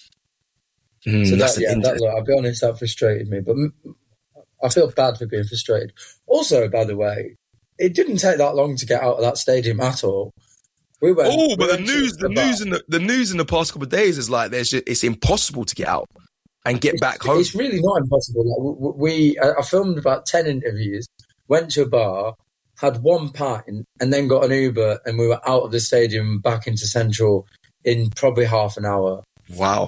Mm, So that's that, an yeah, inter- that, look, I'll be honest, that frustrated me. But m- I feel bad for being frustrated. Also, by the way, it didn't take that long to get out of that stadium at all. We went. Oh, we but the went to news, the bar. news in the, the news in the past couple of days is like there's just, it's impossible to get out and get back home. It's really not impossible. Like, we, I I filmed about ten interviews, went to a bar, had one pint, and then got an Uber, and we were out of the stadium back into Central in probably half an hour. Wow.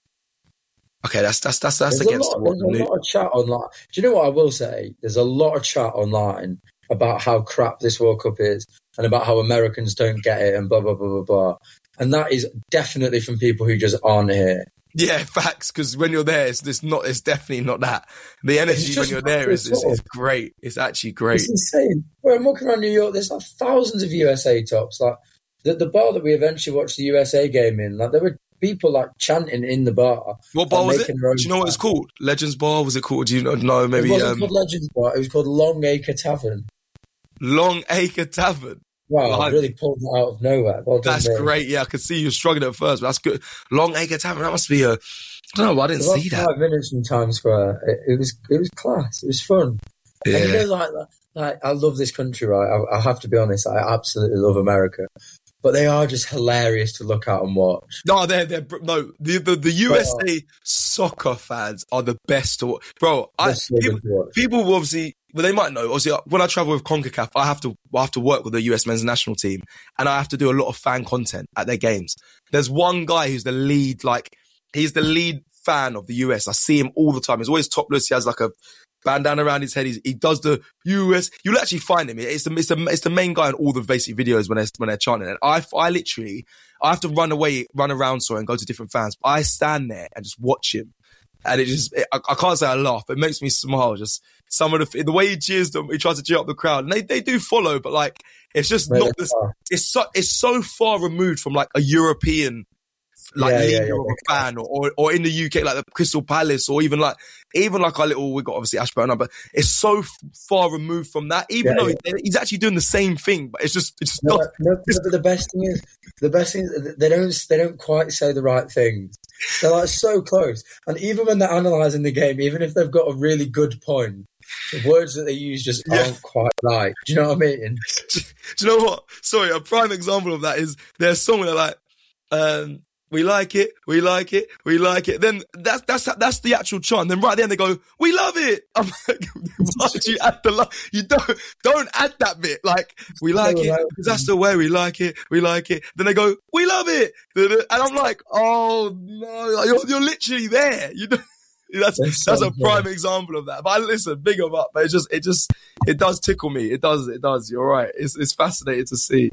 Okay, that's that's that's that's There's, a against lot, what there's the a news. lot of chat online. Do you know what I will say? There's a lot of chat online about how crap this World Cup is and about how Americans don't get it and blah, blah, blah, blah, blah. And that is definitely from people who just aren't here. Yeah, facts. Because when you're there, it's, it's not. It's definitely not that. The energy It's when just you're there is, is, sort is of- great. It's actually great. It's insane. When I'm walking around New York, there's like thousands of U S A tops. Like the, the bar that we eventually watched the U S A game in, like there were people like chanting in the bar. What bar and was it? making Do their own you know what it's flag. called? Legends Bar? Was it called? Do you know? No, maybe It wasn't um, called Legends Bar. It was called Long Acre Tavern. Long Acre Tavern. Wow, Right. I really pulled that out of nowhere. Well done, That's me. great. Yeah, I could see you struggling at first, but that's good. Long Acre Tavern. That must be a. I don't know. I didn't It's about see that. Five minutes from Times Square. It, it was it was class. It was fun. And you Yeah. know, like, like I love this country, right? I, I have to be honest. I absolutely love America, but they are just hilarious to look at and watch. No, they're they're br- no. The the, the U S A soccer fans are the best to watch. Bro. I, They're so people, good to watch. people will obviously, well, they might know. Obviously, when I travel with CONCACAF, I have to I have to work with the U S men's national team, and I have to do a lot of fan content at their games. There's one guy who's the lead, like he's the lead fan of the U S. I see him all the time. He's always topless. He has like a bandana around his head. He's, he does the U S. You'll actually find him. It's the it's the it's the main guy in all the basic videos when they're when they're chanting. And I I literally I have to run away, run around, sorry, and go to different fans. I stand there and just watch him. And it just, it, I, I can't say I laugh, but it makes me smile. Just some of the, the way he cheers them, he tries to cheer up the crowd. And they, they do follow, but like, it's just Right, not this, are. it's so, it's so far removed from like a European, like Yeah, yeah, leader yeah, of a fan or, or, or in the U K, like the Crystal Palace or even like, even like our little, we got obviously Ashburn now, but it's so f- far removed from that, even Yeah, though yeah. he- he's actually doing the same thing, but it's just, it's just No, not. no, but the best thing is, the best thing is they don't they don't quite say the right things. They're like so close, and even when they're analysing the game, even if they've got a really good point, the words that they use just Yeah. aren't quite right. Do you know what I mean? Do you know what? Sorry, a prime example of that is there's song where they're like, um, we like it, we like it, we like it. Then that's that's that's the actual chant. Then right at the end they go, we love it. I'm like, why did you add the love? You don't don't add that bit. Like we like it because that's the way we like it, we like it. Then they go, we love it, and I'm like, oh no, you're you're literally there. You know. That's That's that's so a prime funny. example of that. But I, listen, big 'em up. But it just it just it does tickle me. It does it does. You're right. It's it's fascinating to see.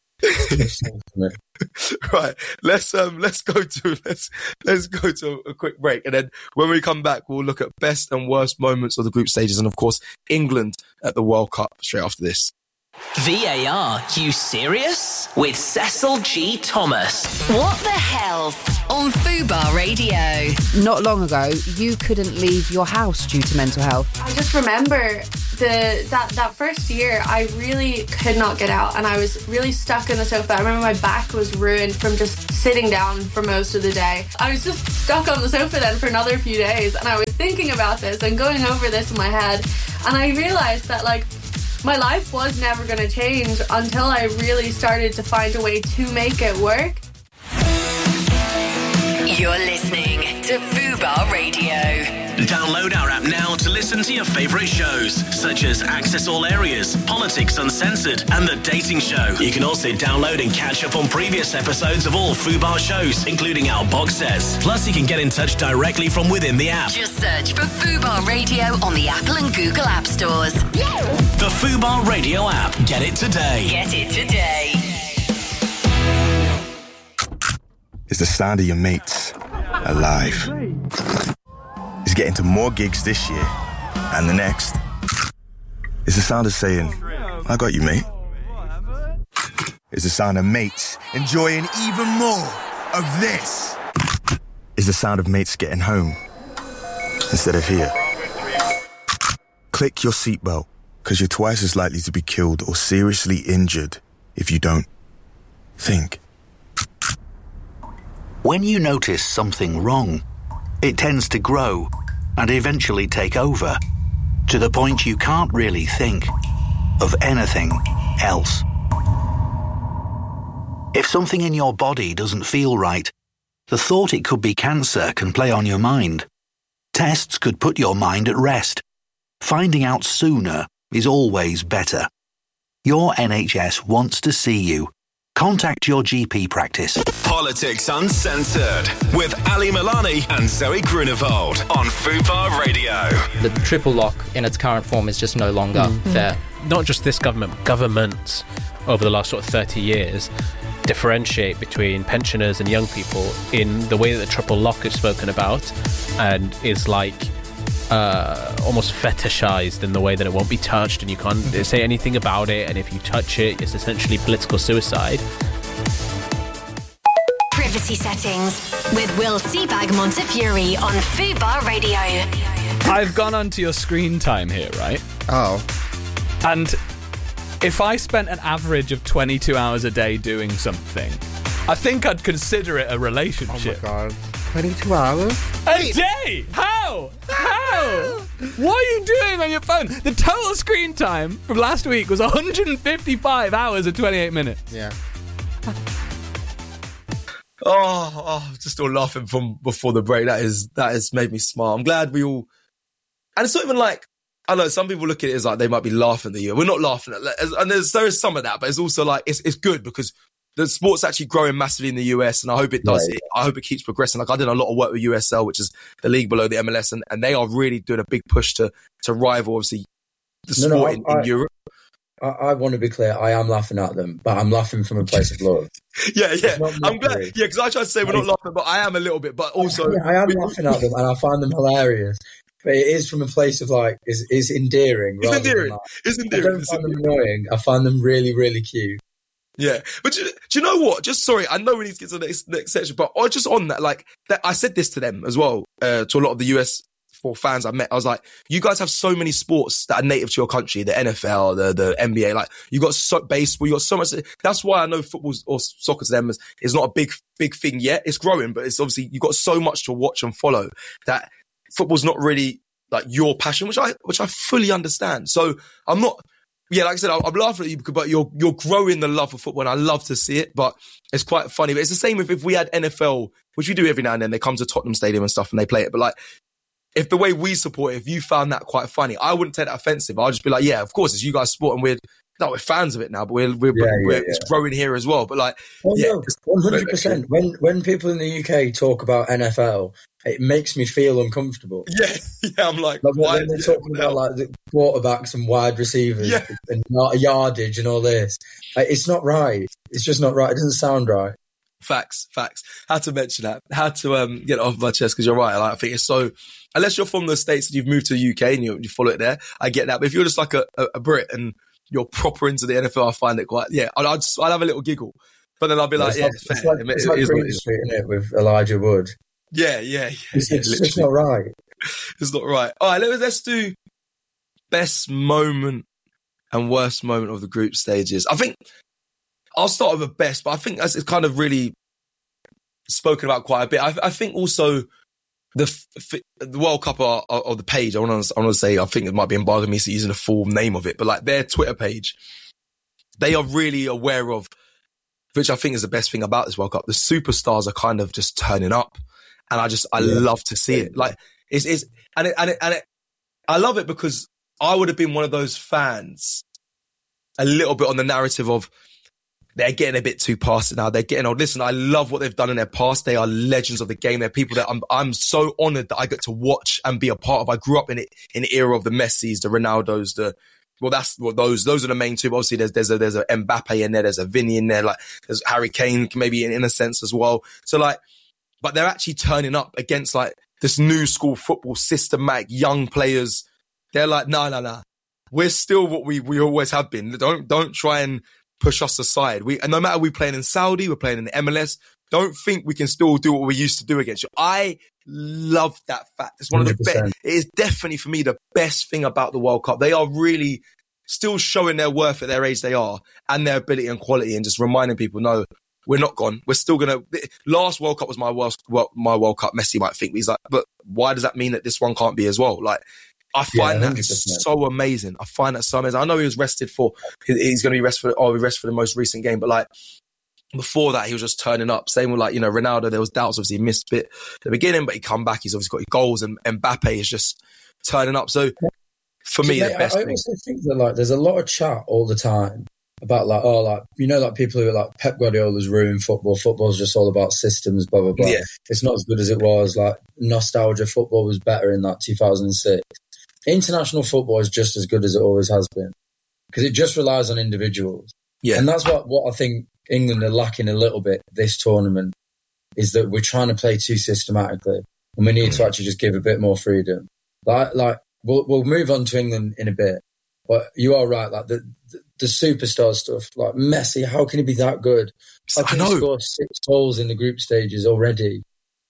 Right, let's um let's go to let's let's go to a quick break, and then when we come back, we'll look at best and worst moments of the group stages, and of course England at the World Cup straight after this. V A R, you serious? With Cecil G. Thomas. What the heck Health on Fubar Radio. Not long ago, you couldn't leave your house due to mental health. I just remember the that, that first year, I really could not get out and I was really stuck in the sofa. I remember my back was ruined from just sitting down for most of the day. I was just stuck on the sofa then for another few days, and I was thinking about this and going over this in my head, and I realised that, like, my life was never going to change until I really started to find a way to make it work. You're listening to Fubar Radio. Download our app now to listen to your favourite shows, such as Access All Areas, Politics Uncensored, and The Dating Show. You can also download and catch up on previous episodes of all Fubar shows, including our box sets. Plus, you can get in touch directly from within the app. Just search for Fubar Radio on the Apple and Google App Stores. The Fubar Radio app. Get it today. Get it today. It's the sound of your mates alive. It's getting to more gigs this year and the next. It's the sound of saying, I got you, mate. It's the sound of mates enjoying even more of this. It's the sound of mates getting home instead of here. Click your seatbelt, because you're twice as likely to be killed or seriously injured if you don't. Think. When you notice something wrong, it tends to grow and eventually take over, to the point you can't really think of anything else. If something in your body doesn't feel right, the thought it could be cancer can play on your mind. Tests could put your mind at rest. Finding out sooner is always better. Your N H S wants to see you. Contact your G P practice. Politics Uncensored with Ali Milani and Zoe Grunewald on Fubar Radio. The triple lock in its current form is just no longer mm-hmm. fair. Not just this government, governments over the last sort of thirty years differentiate between pensioners and young people in the way that the triple lock is spoken about and is like uh, almost fetishized in the way that it won't be touched and you can't say anything about it, and if you touch it, it's essentially political suicide. Privacy Settings with Will Seabag Montefiore on Fubar Radio. I've gone onto your screen time here, right? Oh. And if I spent an average of twenty-two hours a day doing something, I think I'd consider it a relationship. Oh my God. twenty-two hours? A day? How? How? What are you doing on your phone? The total screen time from last week was one hundred fifty-five hours and twenty-eight minutes. Yeah. Oh, oh, just still laughing from before the break. That is that has made me smile. I'm glad we all, and it's not even like, I know some people look at it as like they might be laughing at you. We're not laughing at it, and there's there is some of that, but it's also like it's it's good because the sport's actually growing massively in the U S, and I hope it does. Right. It, I hope it keeps progressing. Like I did a lot of work with U S L, which is the league below the M L S, and, and they are really doing a big push to to rival obviously the sport no, no, I, in, in I, Europe. I, I want to be clear. I am laughing at them, but I'm laughing from a place of love. yeah, yeah. I'm glad. Yeah, because I tried to say we're not laughing, but I am a little bit. But also, yeah, I am laughing at them, and I find them hilarious. But it is from a place of like, is is endearing. It's endearing. Like, it's endearing. I don't it's find endearing. them annoying. I find them really, really cute. Yeah, but do, do you know what? Just sorry, I know we need to get to the next, next section, but I just on that, like, that, I said this to them as well, uh, to a lot of the U S four fans I met. I was like, you guys have so many sports that are native to your country, the N F L, the the N B A. Like, you got so baseball, you got so much. That's why I know football or soccer to them is, is not a big big thing yet. It's growing, but it's obviously you got so much to watch and follow that football's not really like your passion, which I which I fully understand. So I'm not. Yeah, like I said, I'm laughing at you, but you're you're growing the love for football, and I love to see it. But it's quite funny. But it's the same if, if we had N F L, which we do every now and then. They come to Tottenham Stadium and stuff, and they play it. But like, if the way we support it, if you found that quite funny, I wouldn't take that offensive. I'll just be like, yeah, of course, it's you guys sport, and we're no, we're fans of it now, but we're we're, yeah, we're yeah, it's yeah. growing here as well. But like, oh, yeah, no, one hundred percent. When when people in the U K talk about N F L, it makes me feel uncomfortable. Yeah, yeah. I'm like, like why? When they're talking about like the quarterbacks and wide receivers yeah. and yardage and all this, like, it's not right. It's just not right. It doesn't sound right. Facts, facts. Had to mention that. Had to um, get it off my chest because you're right. Like, I think it's so. Unless you're from the States and you've moved to the U K and you, you follow it there, I get that. But if you're just like a, a, a Brit and you're proper into the N F L, I find it quite. Yeah, I'd I'd, just, I'd have a little giggle. But then I'll be like, it's yeah, like, it's fair. It's like, It- it's it like is what Green it is. Street, isn't it, with Elijah Wood? Yeah, yeah, yeah. It's, yeah, it's just literally. not right. It's not right. All right, let's, let's do best moment and worst moment of the group stages. I think I'll start with the best, but I think that's it's kind of really spoken about quite a bit. I, I think also the f- the World Cup of, of the page, I want to I want to say, I think it might be embargoing me using the full name of it, but like their Twitter page, they are really aware of, which I think is the best thing about this World Cup. The superstars are kind of just turning up, and I just I yeah. love to see it. Like it's it's and it, and it, and it, I love it because I would have been one of those fans a little bit on the narrative of they're getting a bit too past it now. They're getting old. Listen, I love what they've done in their past. They are legends of the game. They're people that I'm I'm so honoured that I get to watch and be a part of. I grew up in it in the era of the Messis, the Ronaldos, the well, that's well, those those are the main two. But obviously, there's there's a there's a Mbappe in there, there's a Vinny in there, like there's Harry Kane maybe in, in a sense as well. So like, but they're actually turning up against like this new school football, systematic young players. They're like, no, no, no. We're still what we we always have been. Don't don't try and push us aside. We and no matter we playing in Saudi, we're playing in the M L S. Don't think we can still do what we used to do against you. I love that fact. It's one of the best. It is definitely for me the best thing about the World Cup. They are really still showing their worth at their age they are and their ability and quality, and just reminding people, no, we're not gone. We're still gonna. Last World Cup was my worst. My World Cup. Messi might think he's like, but why does that mean that this one can't be as well? Like. I find yeah, that so amazing. I find that so amazing. I know he was rested for, he's going to be rested for, oh, he rested for the most recent game, but like before that, he was just turning up. Same with like, you know, Ronaldo, there was doubts, obviously he missed a bit at the beginning, but he come back, he's obviously got his goals, and, and Mbappe is just turning up. So for me, so, the best I, I thing. also think that like, there's a lot of chat all the time about like, oh, like, you know, like people who are like Pep Guardiola's ruined football. Football's just all about systems, blah, blah, blah. Yeah. It's not as good as it was. Like nostalgia, football was better in like two thousand six. International football is just as good as it always has been because it just relies on individuals. Yeah. And that's what, what I think England are lacking a little bit this tournament is that we're trying to play too systematically and we need mm. to actually just give a bit more freedom. Like, like we'll, we'll move on to England in a bit, but you are right. Like the, the, the superstar stuff, like Messi, how can he be that good? How can he score six goals in the group stages already?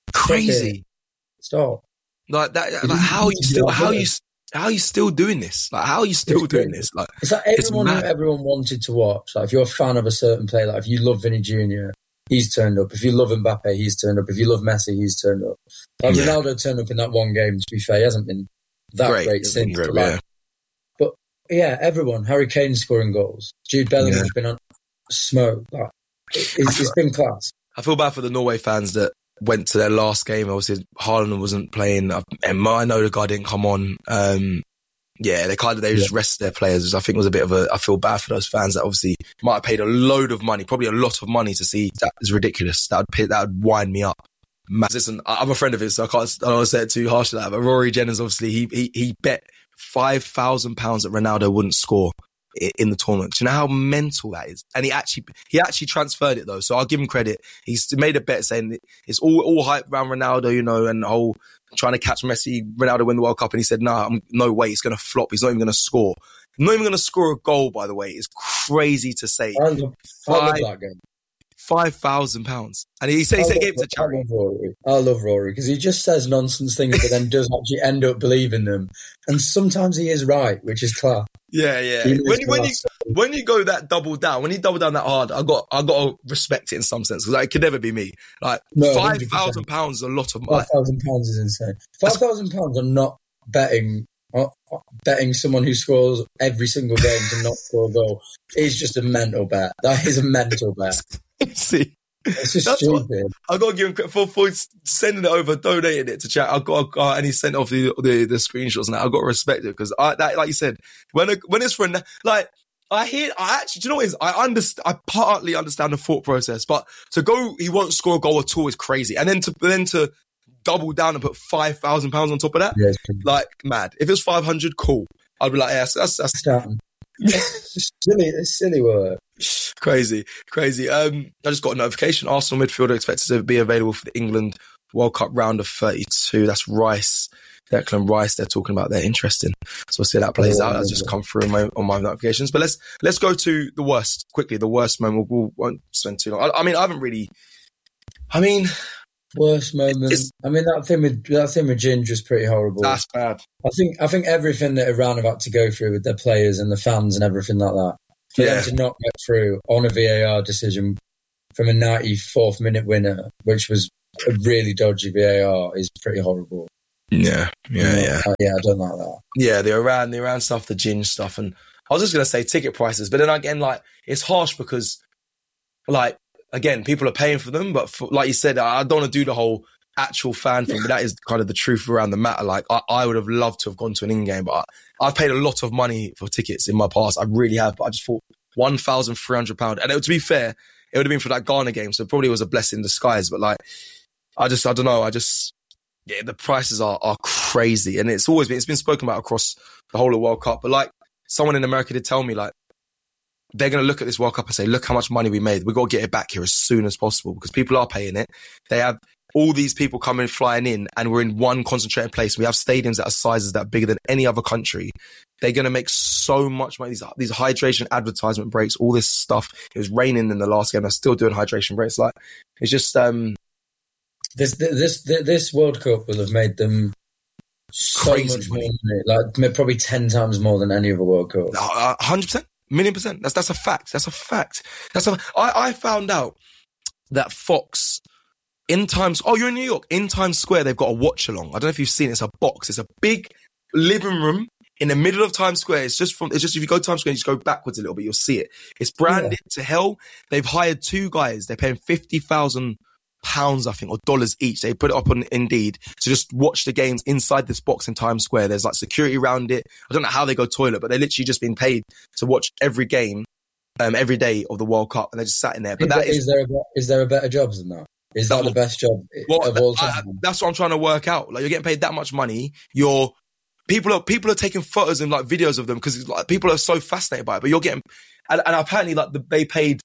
Crazy. Stop. Like that, like how are you still, how are you How are you still doing this? Like, how are you still it's doing this? Like, it's like everyone it's who everyone wanted to watch. Like, if you're a fan of a certain player, like if you love Vinny Junior, he's turned up. If you love Mbappe, he's turned up. If you love Messi, he's turned up. Like, yeah. Ronaldo turned up in that one game. To be fair, he hasn't been that great, great since. Great, like, yeah. But yeah, everyone. Harry Kane scoring goals. Jude Bellingham's yeah. been on smoke. Like, it, it's, it's been class. I feel bad for the Norway fans that went to their last game. Obviously, Haaland wasn't playing, and I know the guy didn't come on. Um, yeah, they kind of they just yeah. rested their players, which I think was a bit of a. I feel bad for those fans that obviously might have paid a load of money, probably a lot of money to see. That is ridiculous. That would that would wind me up. Man, listen, I'm a friend of his, so I can't. I don't want to say it too harsh to that. But Rory Jennings, obviously, he he he bet five thousand pounds that Ronaldo wouldn't score in the tournament. Do you know how mental that is? And he actually he actually transferred it though, so I'll give him credit. He's made a bet saying it's all all hype around Ronaldo, you know, and the whole trying to catch Messi, Ronaldo win the World Cup, and he said, "No, nah, no way, he's going to flop. He's not even going to score. Not even going to score a goal." By the way, it's crazy to say. I love, I love that game. Five thousand pounds, and he said he said he gave it to charity. I love Rory. I love Rory because he just says nonsense things, but then does actually end up believing them. And sometimes he is right, which is class. Yeah, yeah. When you, when you when you go that double down, when you double down that hard, I got I got to respect it in some sense because like, it could never be me. Like no, five thousand pounds is a lot of money. Five thousand pounds is insane. Five thousand pounds. I'm not betting. Uh, betting someone who scores every single game to not score a goal is just a mental bet. That is a mental bet. See, it's just stupid. I got to give him credit for, for sending it over, donating it to chat. I got, uh, and he sent off the, the the screenshots, and that. I got to respect it because I, that, like you said, when a, when it's for like I hear, I actually, do you know what it is? I understand, I partly understand the thought process, but to go, he won't score a goal at all is crazy, and then to then to double down and put five thousand pounds on top of that, yeah, like mad. If it was five hundred, cool. I'd be like, yeah, that's that's. that's it's silly, it's silly work. Crazy, crazy. Um, I just got a notification. Arsenal midfielder expected to be available for the England World Cup round of thirty-two. That's Rice. Declan Rice, they're talking about. They're interesting. So we'll see how that plays out. That's just come through on my, on my notifications. But let's let's go to the worst quickly. The worst moment. We'll, we won't spend too long. I, I mean, I haven't really. I mean, worst moment. I mean, that thing with that thing with Ginger is pretty horrible. That's bad. I think I think everything that Iran have had to go through with their players and the fans and everything like that, for Yeah. them to not get through on a V A R decision from a ninety-fourth minute winner, which was a really dodgy V A R, is pretty horrible. Yeah, yeah, You know, yeah. uh, yeah, I don't like that. Yeah, the Iran, the Iran stuff, the Ginge stuff, and I was just gonna say ticket prices, but then again, like it's harsh because, like, again, people are paying for them, but for, like you said, I don't want to do the whole actual fan thing, but that is kind of the truth around the matter. Like, I, I would have loved to have gone to an in-game, but I, I've paid a lot of money for tickets in my past. I really have, but I just thought one thousand three hundred pounds, and it, to be fair, it would have been for that Ghana game, so it probably was a blessing in disguise. But like, I just, I don't know, I just. Yeah, the prices are, are crazy, and it's always been, it's been spoken about across the whole of World Cup. But like someone in America did tell me, like they're going to look at this World Cup and say, look how much money we made. We've got to get it back here as soon as possible because people are paying it. They have all these people coming, flying in, and we're in one concentrated place. We have stadiums that are sizes that are bigger than any other country. They're going to make so much money. These, these hydration advertisement breaks, all this stuff. It was raining in the last game. They're still doing hydration breaks. Like, it's just, um, This this this World Cup will have made them so Crazy much money. more money, like probably ten times more than any other World Cup. Uh, hundred percent, million percent. That's that's a fact. That's a fact. That's a. I, I found out that Fox in Times. Oh, you're in New York. In Times Square, they've got a watch along. I don't know if you've seen it. It's a box. It's a big living room in the middle of Times Square. It's just from. It's just if you go to Times Square, you just go backwards a little bit. You'll see it. It's branded Yeah. to hell. They've hired two guys. They're paying fifty thousand. Pounds, I think, or dollars each. They put it up on Indeed to just watch the games inside this box in Times Square. There's like security around it. I don't know how they go toilet, but they're literally just being paid to watch every game, um, every day of the World Cup, and they're just sat in there. But Is, that there, is, is there a, be- is there a better job than that? Is that the best job well, of all I- time? I- that's what I'm trying to work out. Like, you're getting paid that much money. You're people are people are taking photos and like videos of them because like people are so fascinated by it. But you're getting and, and apparently like the, they paid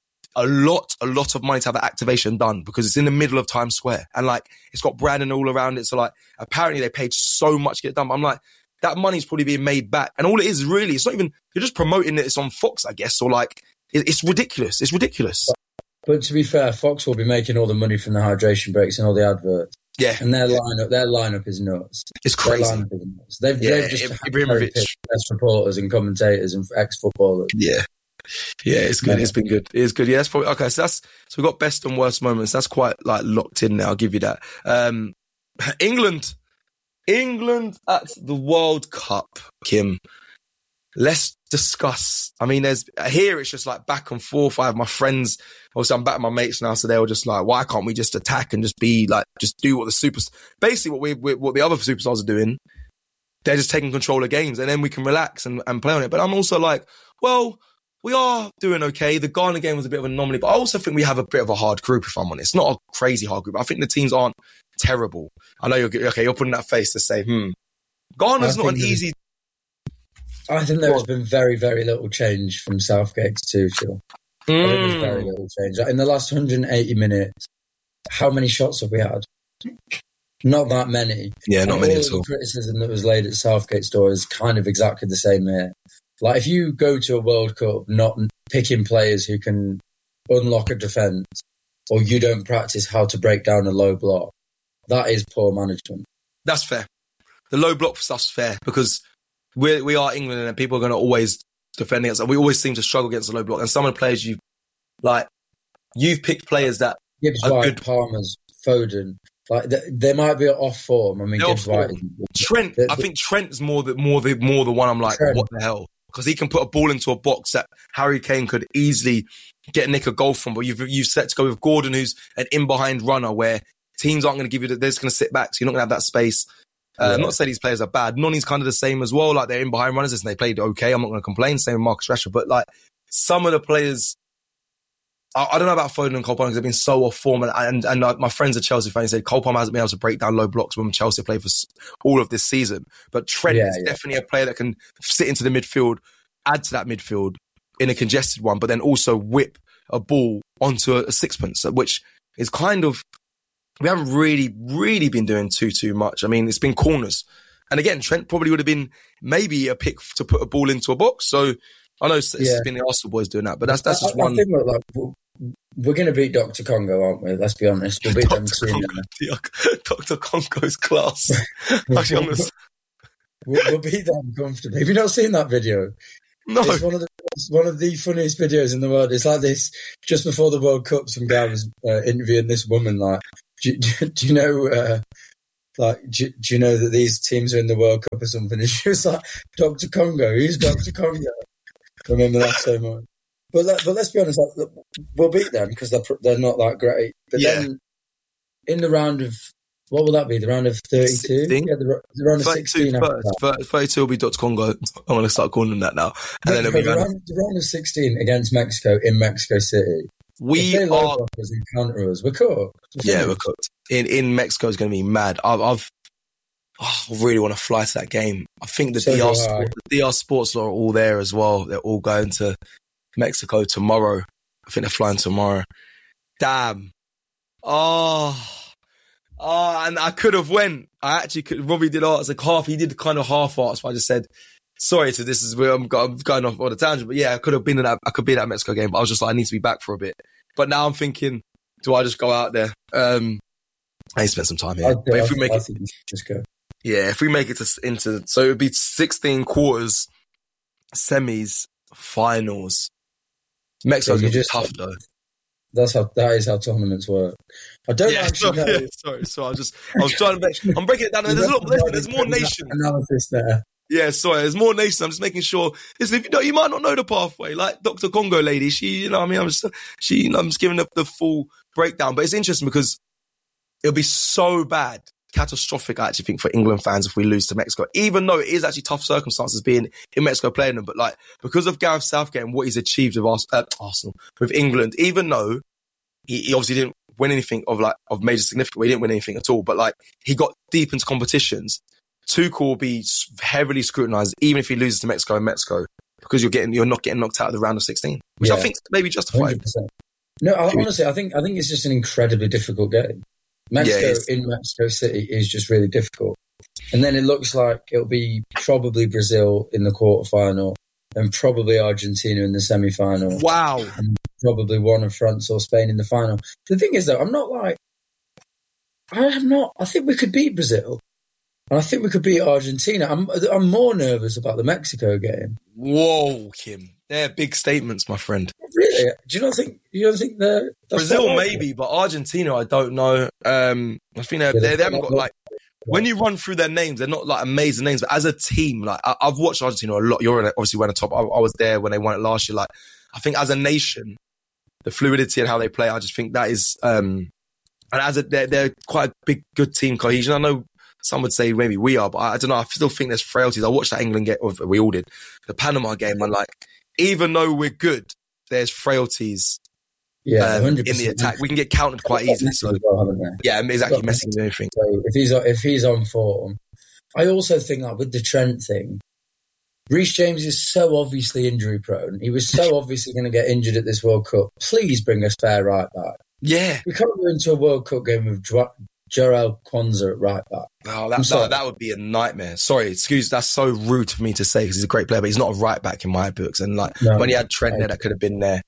a lot, a lot of money to have that activation done because it's in the middle of Times Square and like it's got branding all around it. So like apparently they paid so much to get it done. But I'm like, that money's probably being made back. And all it is really, it's not even, you're just promoting it. It's on Fox, I guess. Or like, it, it's ridiculous. It's ridiculous. But to be fair, Fox will be making all the money from the hydration breaks and all the adverts. Yeah. And their lineup, their lineup is nuts. It's crazy. Their lineup is nuts. They've, Yeah, they've just Ibrahimovic. best reporters and commentators and ex-footballers. Yeah. Yeah, it's good. It's been good. It's good. Yeah, that's probably okay. So that's so we've got best and worst moments. That's quite like locked in now. I'll give you that. Um, England, England at the World Cup. Kim, let's discuss. I mean, there's here. It's just like back and forth. I have my friends. Also, I'm back with my mates now, so they were just like, "Why can't we just attack and just be like, just do what the super, basically what we, we what the other superstars are doing? They're just taking control of games, and then we can relax and, and play on it." But I'm also like, well. We are doing okay. The Ghana game was a bit of an anomaly, but I also think we have a bit of a hard group, if I'm honest. Not a crazy hard group. I think the teams aren't terrible. I know you're okay. You're putting that face to say, hmm. Ghana's I not an think easy. I think there's been very, very little change from Southgate to Tuchel. I think there's very little change. In the last one hundred eighty minutes, how many shots have we had? Not that many. Yeah, not and many all at all. The criticism that was laid at Southgate's door is kind of exactly the same here. Like, if you go to a World Cup not picking players who can unlock a defence, or you don't practice how to break down a low block, that is poor management. That's fair. The low block stuff's fair because we we are England and people are going to always defend against. We always seem to struggle against the low block. And some of the players you like, you've picked players that Gibbs are White, good. Palmer's, Foden. Like, they, they might be off form. I mean, They're Gibbs off White. form. Is, Trent, the, I think Trent's more the more the more the one I'm like, Trent. what the hell? Because he can put a ball into a box that Harry Kane could easily get Nick a goal from. But you've you've set to go with Gordon, who's an in behind runner, where teams aren't going to give you. The, they're just going to sit back, so you're not going to have that space. Uh, Yeah. I'm not saying these players are bad. Noni's kind of the same as well. Like, they're in behind runners and they played okay. I'm not going to complain. Same with Marcus Rashford, but like some of the players. I, I don't know about Foden and Cole Palmer because they've been so off form, and and, and uh, my friends are Chelsea fans said Cole Palmer hasn't been able to break down low blocks when Chelsea played for s- all of this season. But Trent Yeah, is yeah. definitely a player that can sit into the midfield, add to that midfield in a congested one, but then also whip a ball onto a, a sixpence, which is kind of we haven't really, really been doing too, too much. I mean, it's been corners. And again, Trent probably would have been maybe a pick to put a ball into a box. So I know it's, Yeah. it's been the Arsenal boys doing that, but that's that's just I, I one. think we're, like, we're going to beat Doctor Congo, aren't we? Let's be honest. We'll beat them soon. Doctor Congo's class. Actually, I'm gonna... we'll, we'll beat them comfortably. Have you not seen that video? No. It's one of the it's one of the funniest videos in the world. It's like this, just before the World Cup, some guy was uh, interviewing this woman, like, do, do, do you know, uh, like, do, do you know that these teams are in the World Cup or something? And she was like, Doctor Congo, who's Doctor Congo? I remember that so much. But let, but let's be honest, like, look, we'll beat them because they're they're not that great. But Yeah. then in the round of, what will that be? The round of thirty-two? Yeah, the, the round of sixteen. after first. that. thirty-two will be Doctor Congo. I'm going to start calling them that now. And then the, it'll be round, the round of sixteen against Mexico in Mexico City. We if they low are- block us and counter us, we're cooked. Yeah, we're cooked. In in Mexico is going to be mad. I've, I've oh, I really want to fly to that game. I think the So D R, do I. Sport, the D R Sports lot are all there as well. They're all going to Mexico tomorrow. I think they're flying tomorrow. Damn. Oh. Oh, and I could have went. I actually could. Robbie did arts like half. He did kind of half arts. But I just said, sorry to this is where I'm, go- I'm going off on a tangent. But yeah, I could have been in that. I could be in that Mexico game. But I was just like, I need to be back for a bit. But now I'm thinking, do I just go out there? Um, I need to spend some time here. I, But I, if we make I it, think we should just go. yeah, if we make it to into, so it would be sixteen quarters, semis, finals. Mexico's Yeah, you gonna be just- tough though. That's how that is how tournaments work. I don't Yeah, actually sorry, know. yeah, sorry, so I was just, I was trying to make, I'm breaking it down. There's a lot, listen, there's more nations. Analysis there. Yeah, sorry, there's more nations. I'm just making sure. Listen, if you know, you might not know the pathway. Like Doctor Congo lady, she, you know, what I mean, I'm just, she, you know, I'm just giving the, the full breakdown. But it's interesting because it'll be so bad, catastrophic. I actually think for England fans if we lose to Mexico, even though it is actually tough circumstances being in Mexico playing them. But like because of Gareth Southgate and what he's achieved with Ars- uh, Arsenal, with England, even though he, he obviously didn't win anything of like of major significance, well, he didn't win anything at all. But like he got deep into competitions. Tuchel will be heavily scrutinised, even if he loses to Mexico in Mexico, because you're getting you're not getting knocked out of the round of sixteen, which Yeah. I think is maybe justified. one hundred percent. No, I, honestly, I think I think it's just an incredibly difficult game. Mexico Yeah, it is. in Mexico City is just really difficult, and then it looks like it'll be probably Brazil in the quarterfinal, and probably Argentina in the semi-final. Wow, and probably one of France or Spain in the final. The thing is, though, I'm not like I am not. I think we could beat Brazil. And I think we could beat Argentina. I'm I'm more nervous about the Mexico game. Whoa, Kim. They're big statements, my friend. Really? Do you not think you don't think they're that's Brazil not maybe, but Argentina, I don't know. Um, I think they're, Yeah, they, they they're haven't not- got like when you run through their names, they're not like amazing names. But as a team, like I, I've watched Argentina a lot. You're obviously went a top. I, I was there when they won it last year. Like I think as a nation, the fluidity and how they play, I just think that is. Um, and as a they're, they're quite a big, good team cohesion. I know. Some would say maybe we are, but I, I don't know. I still think there's frailties. I watched that England game, or we all did, the Panama game, and like, even though we're good, there's frailties Yeah, um, one in hundred percent. the attack. We can get countered quite easily. So, well, haven't they? yeah, exactly. Got Messi can do anything. So if he's if he's on form, I also think that with the Trent thing, Reece James is so obviously injury prone. He was so obviously going to get injured at this World Cup. Please bring us fair right back. Yeah, we can't go into a World Cup game with Dra- Jarrell Kwanzaa at right back. Oh, I'm that, sorry. that, that would be a nightmare. Sorry, excuse, that's so rude for me to say because he's a great player, but he's not a right back in my books. And like No, when he had Trent there, that could have been there.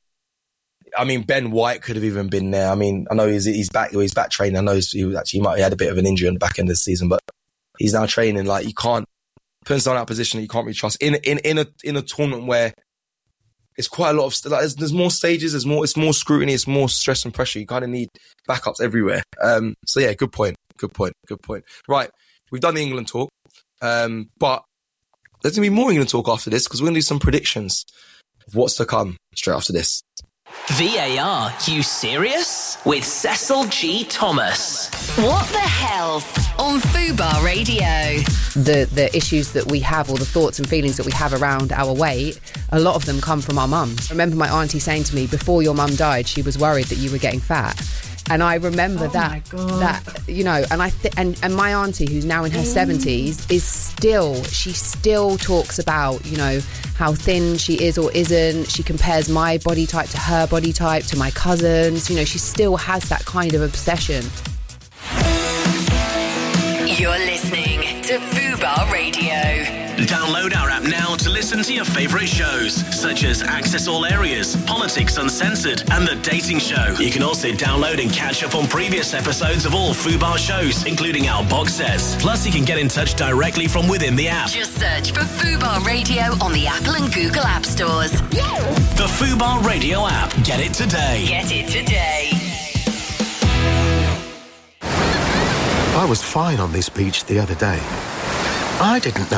I mean, Ben White could have even been there. I mean, I know he's he's back. He's back training. I know he's, he was actually he might he had a bit of an injury on the back end of the season, but he's now training. Like you can't put someone in that position that you can't really trust in in in a in a tournament where it's quite a lot of st- like, there's, there's more stages. There's more. It's more scrutiny. It's more stress and pressure. You kind of need backups everywhere. Um. So yeah, good point. Good point. Good point. Right, we've done the England talk, um, but there's gonna be more England talk after this because we're gonna do some predictions of what's to come straight after this. V A R, you serious? With Cecil G. Thomas. What the hell on Fubar Radio? The the issues that we have, or the thoughts and feelings that we have around our weight, a lot of them come from our mums. I remember my auntie saying to me, before your mum died, she was worried that you were getting fat. And I remember Oh that, my God. that you know, and I th- and and my auntie, who's now in her seventies, is still she still talks about, you know, how thin she is or isn't. She compares my body type to her body type, to my cousins. You know, she still has that kind of obsession. You're listening to Fubar Radio. Download our app now to listen to your favourite shows, such as Access All Areas, Politics Uncensored, and The Dating Show. You can also download and catch up on previous episodes of all Fubar shows, including our box sets. Plus, you can get in touch directly from within the app. Just search for Fubar Radio on the Apple and Google App Stores. The Fubar Radio app. Get it today. Get it today. I was fine on this beach the other day. I didn't know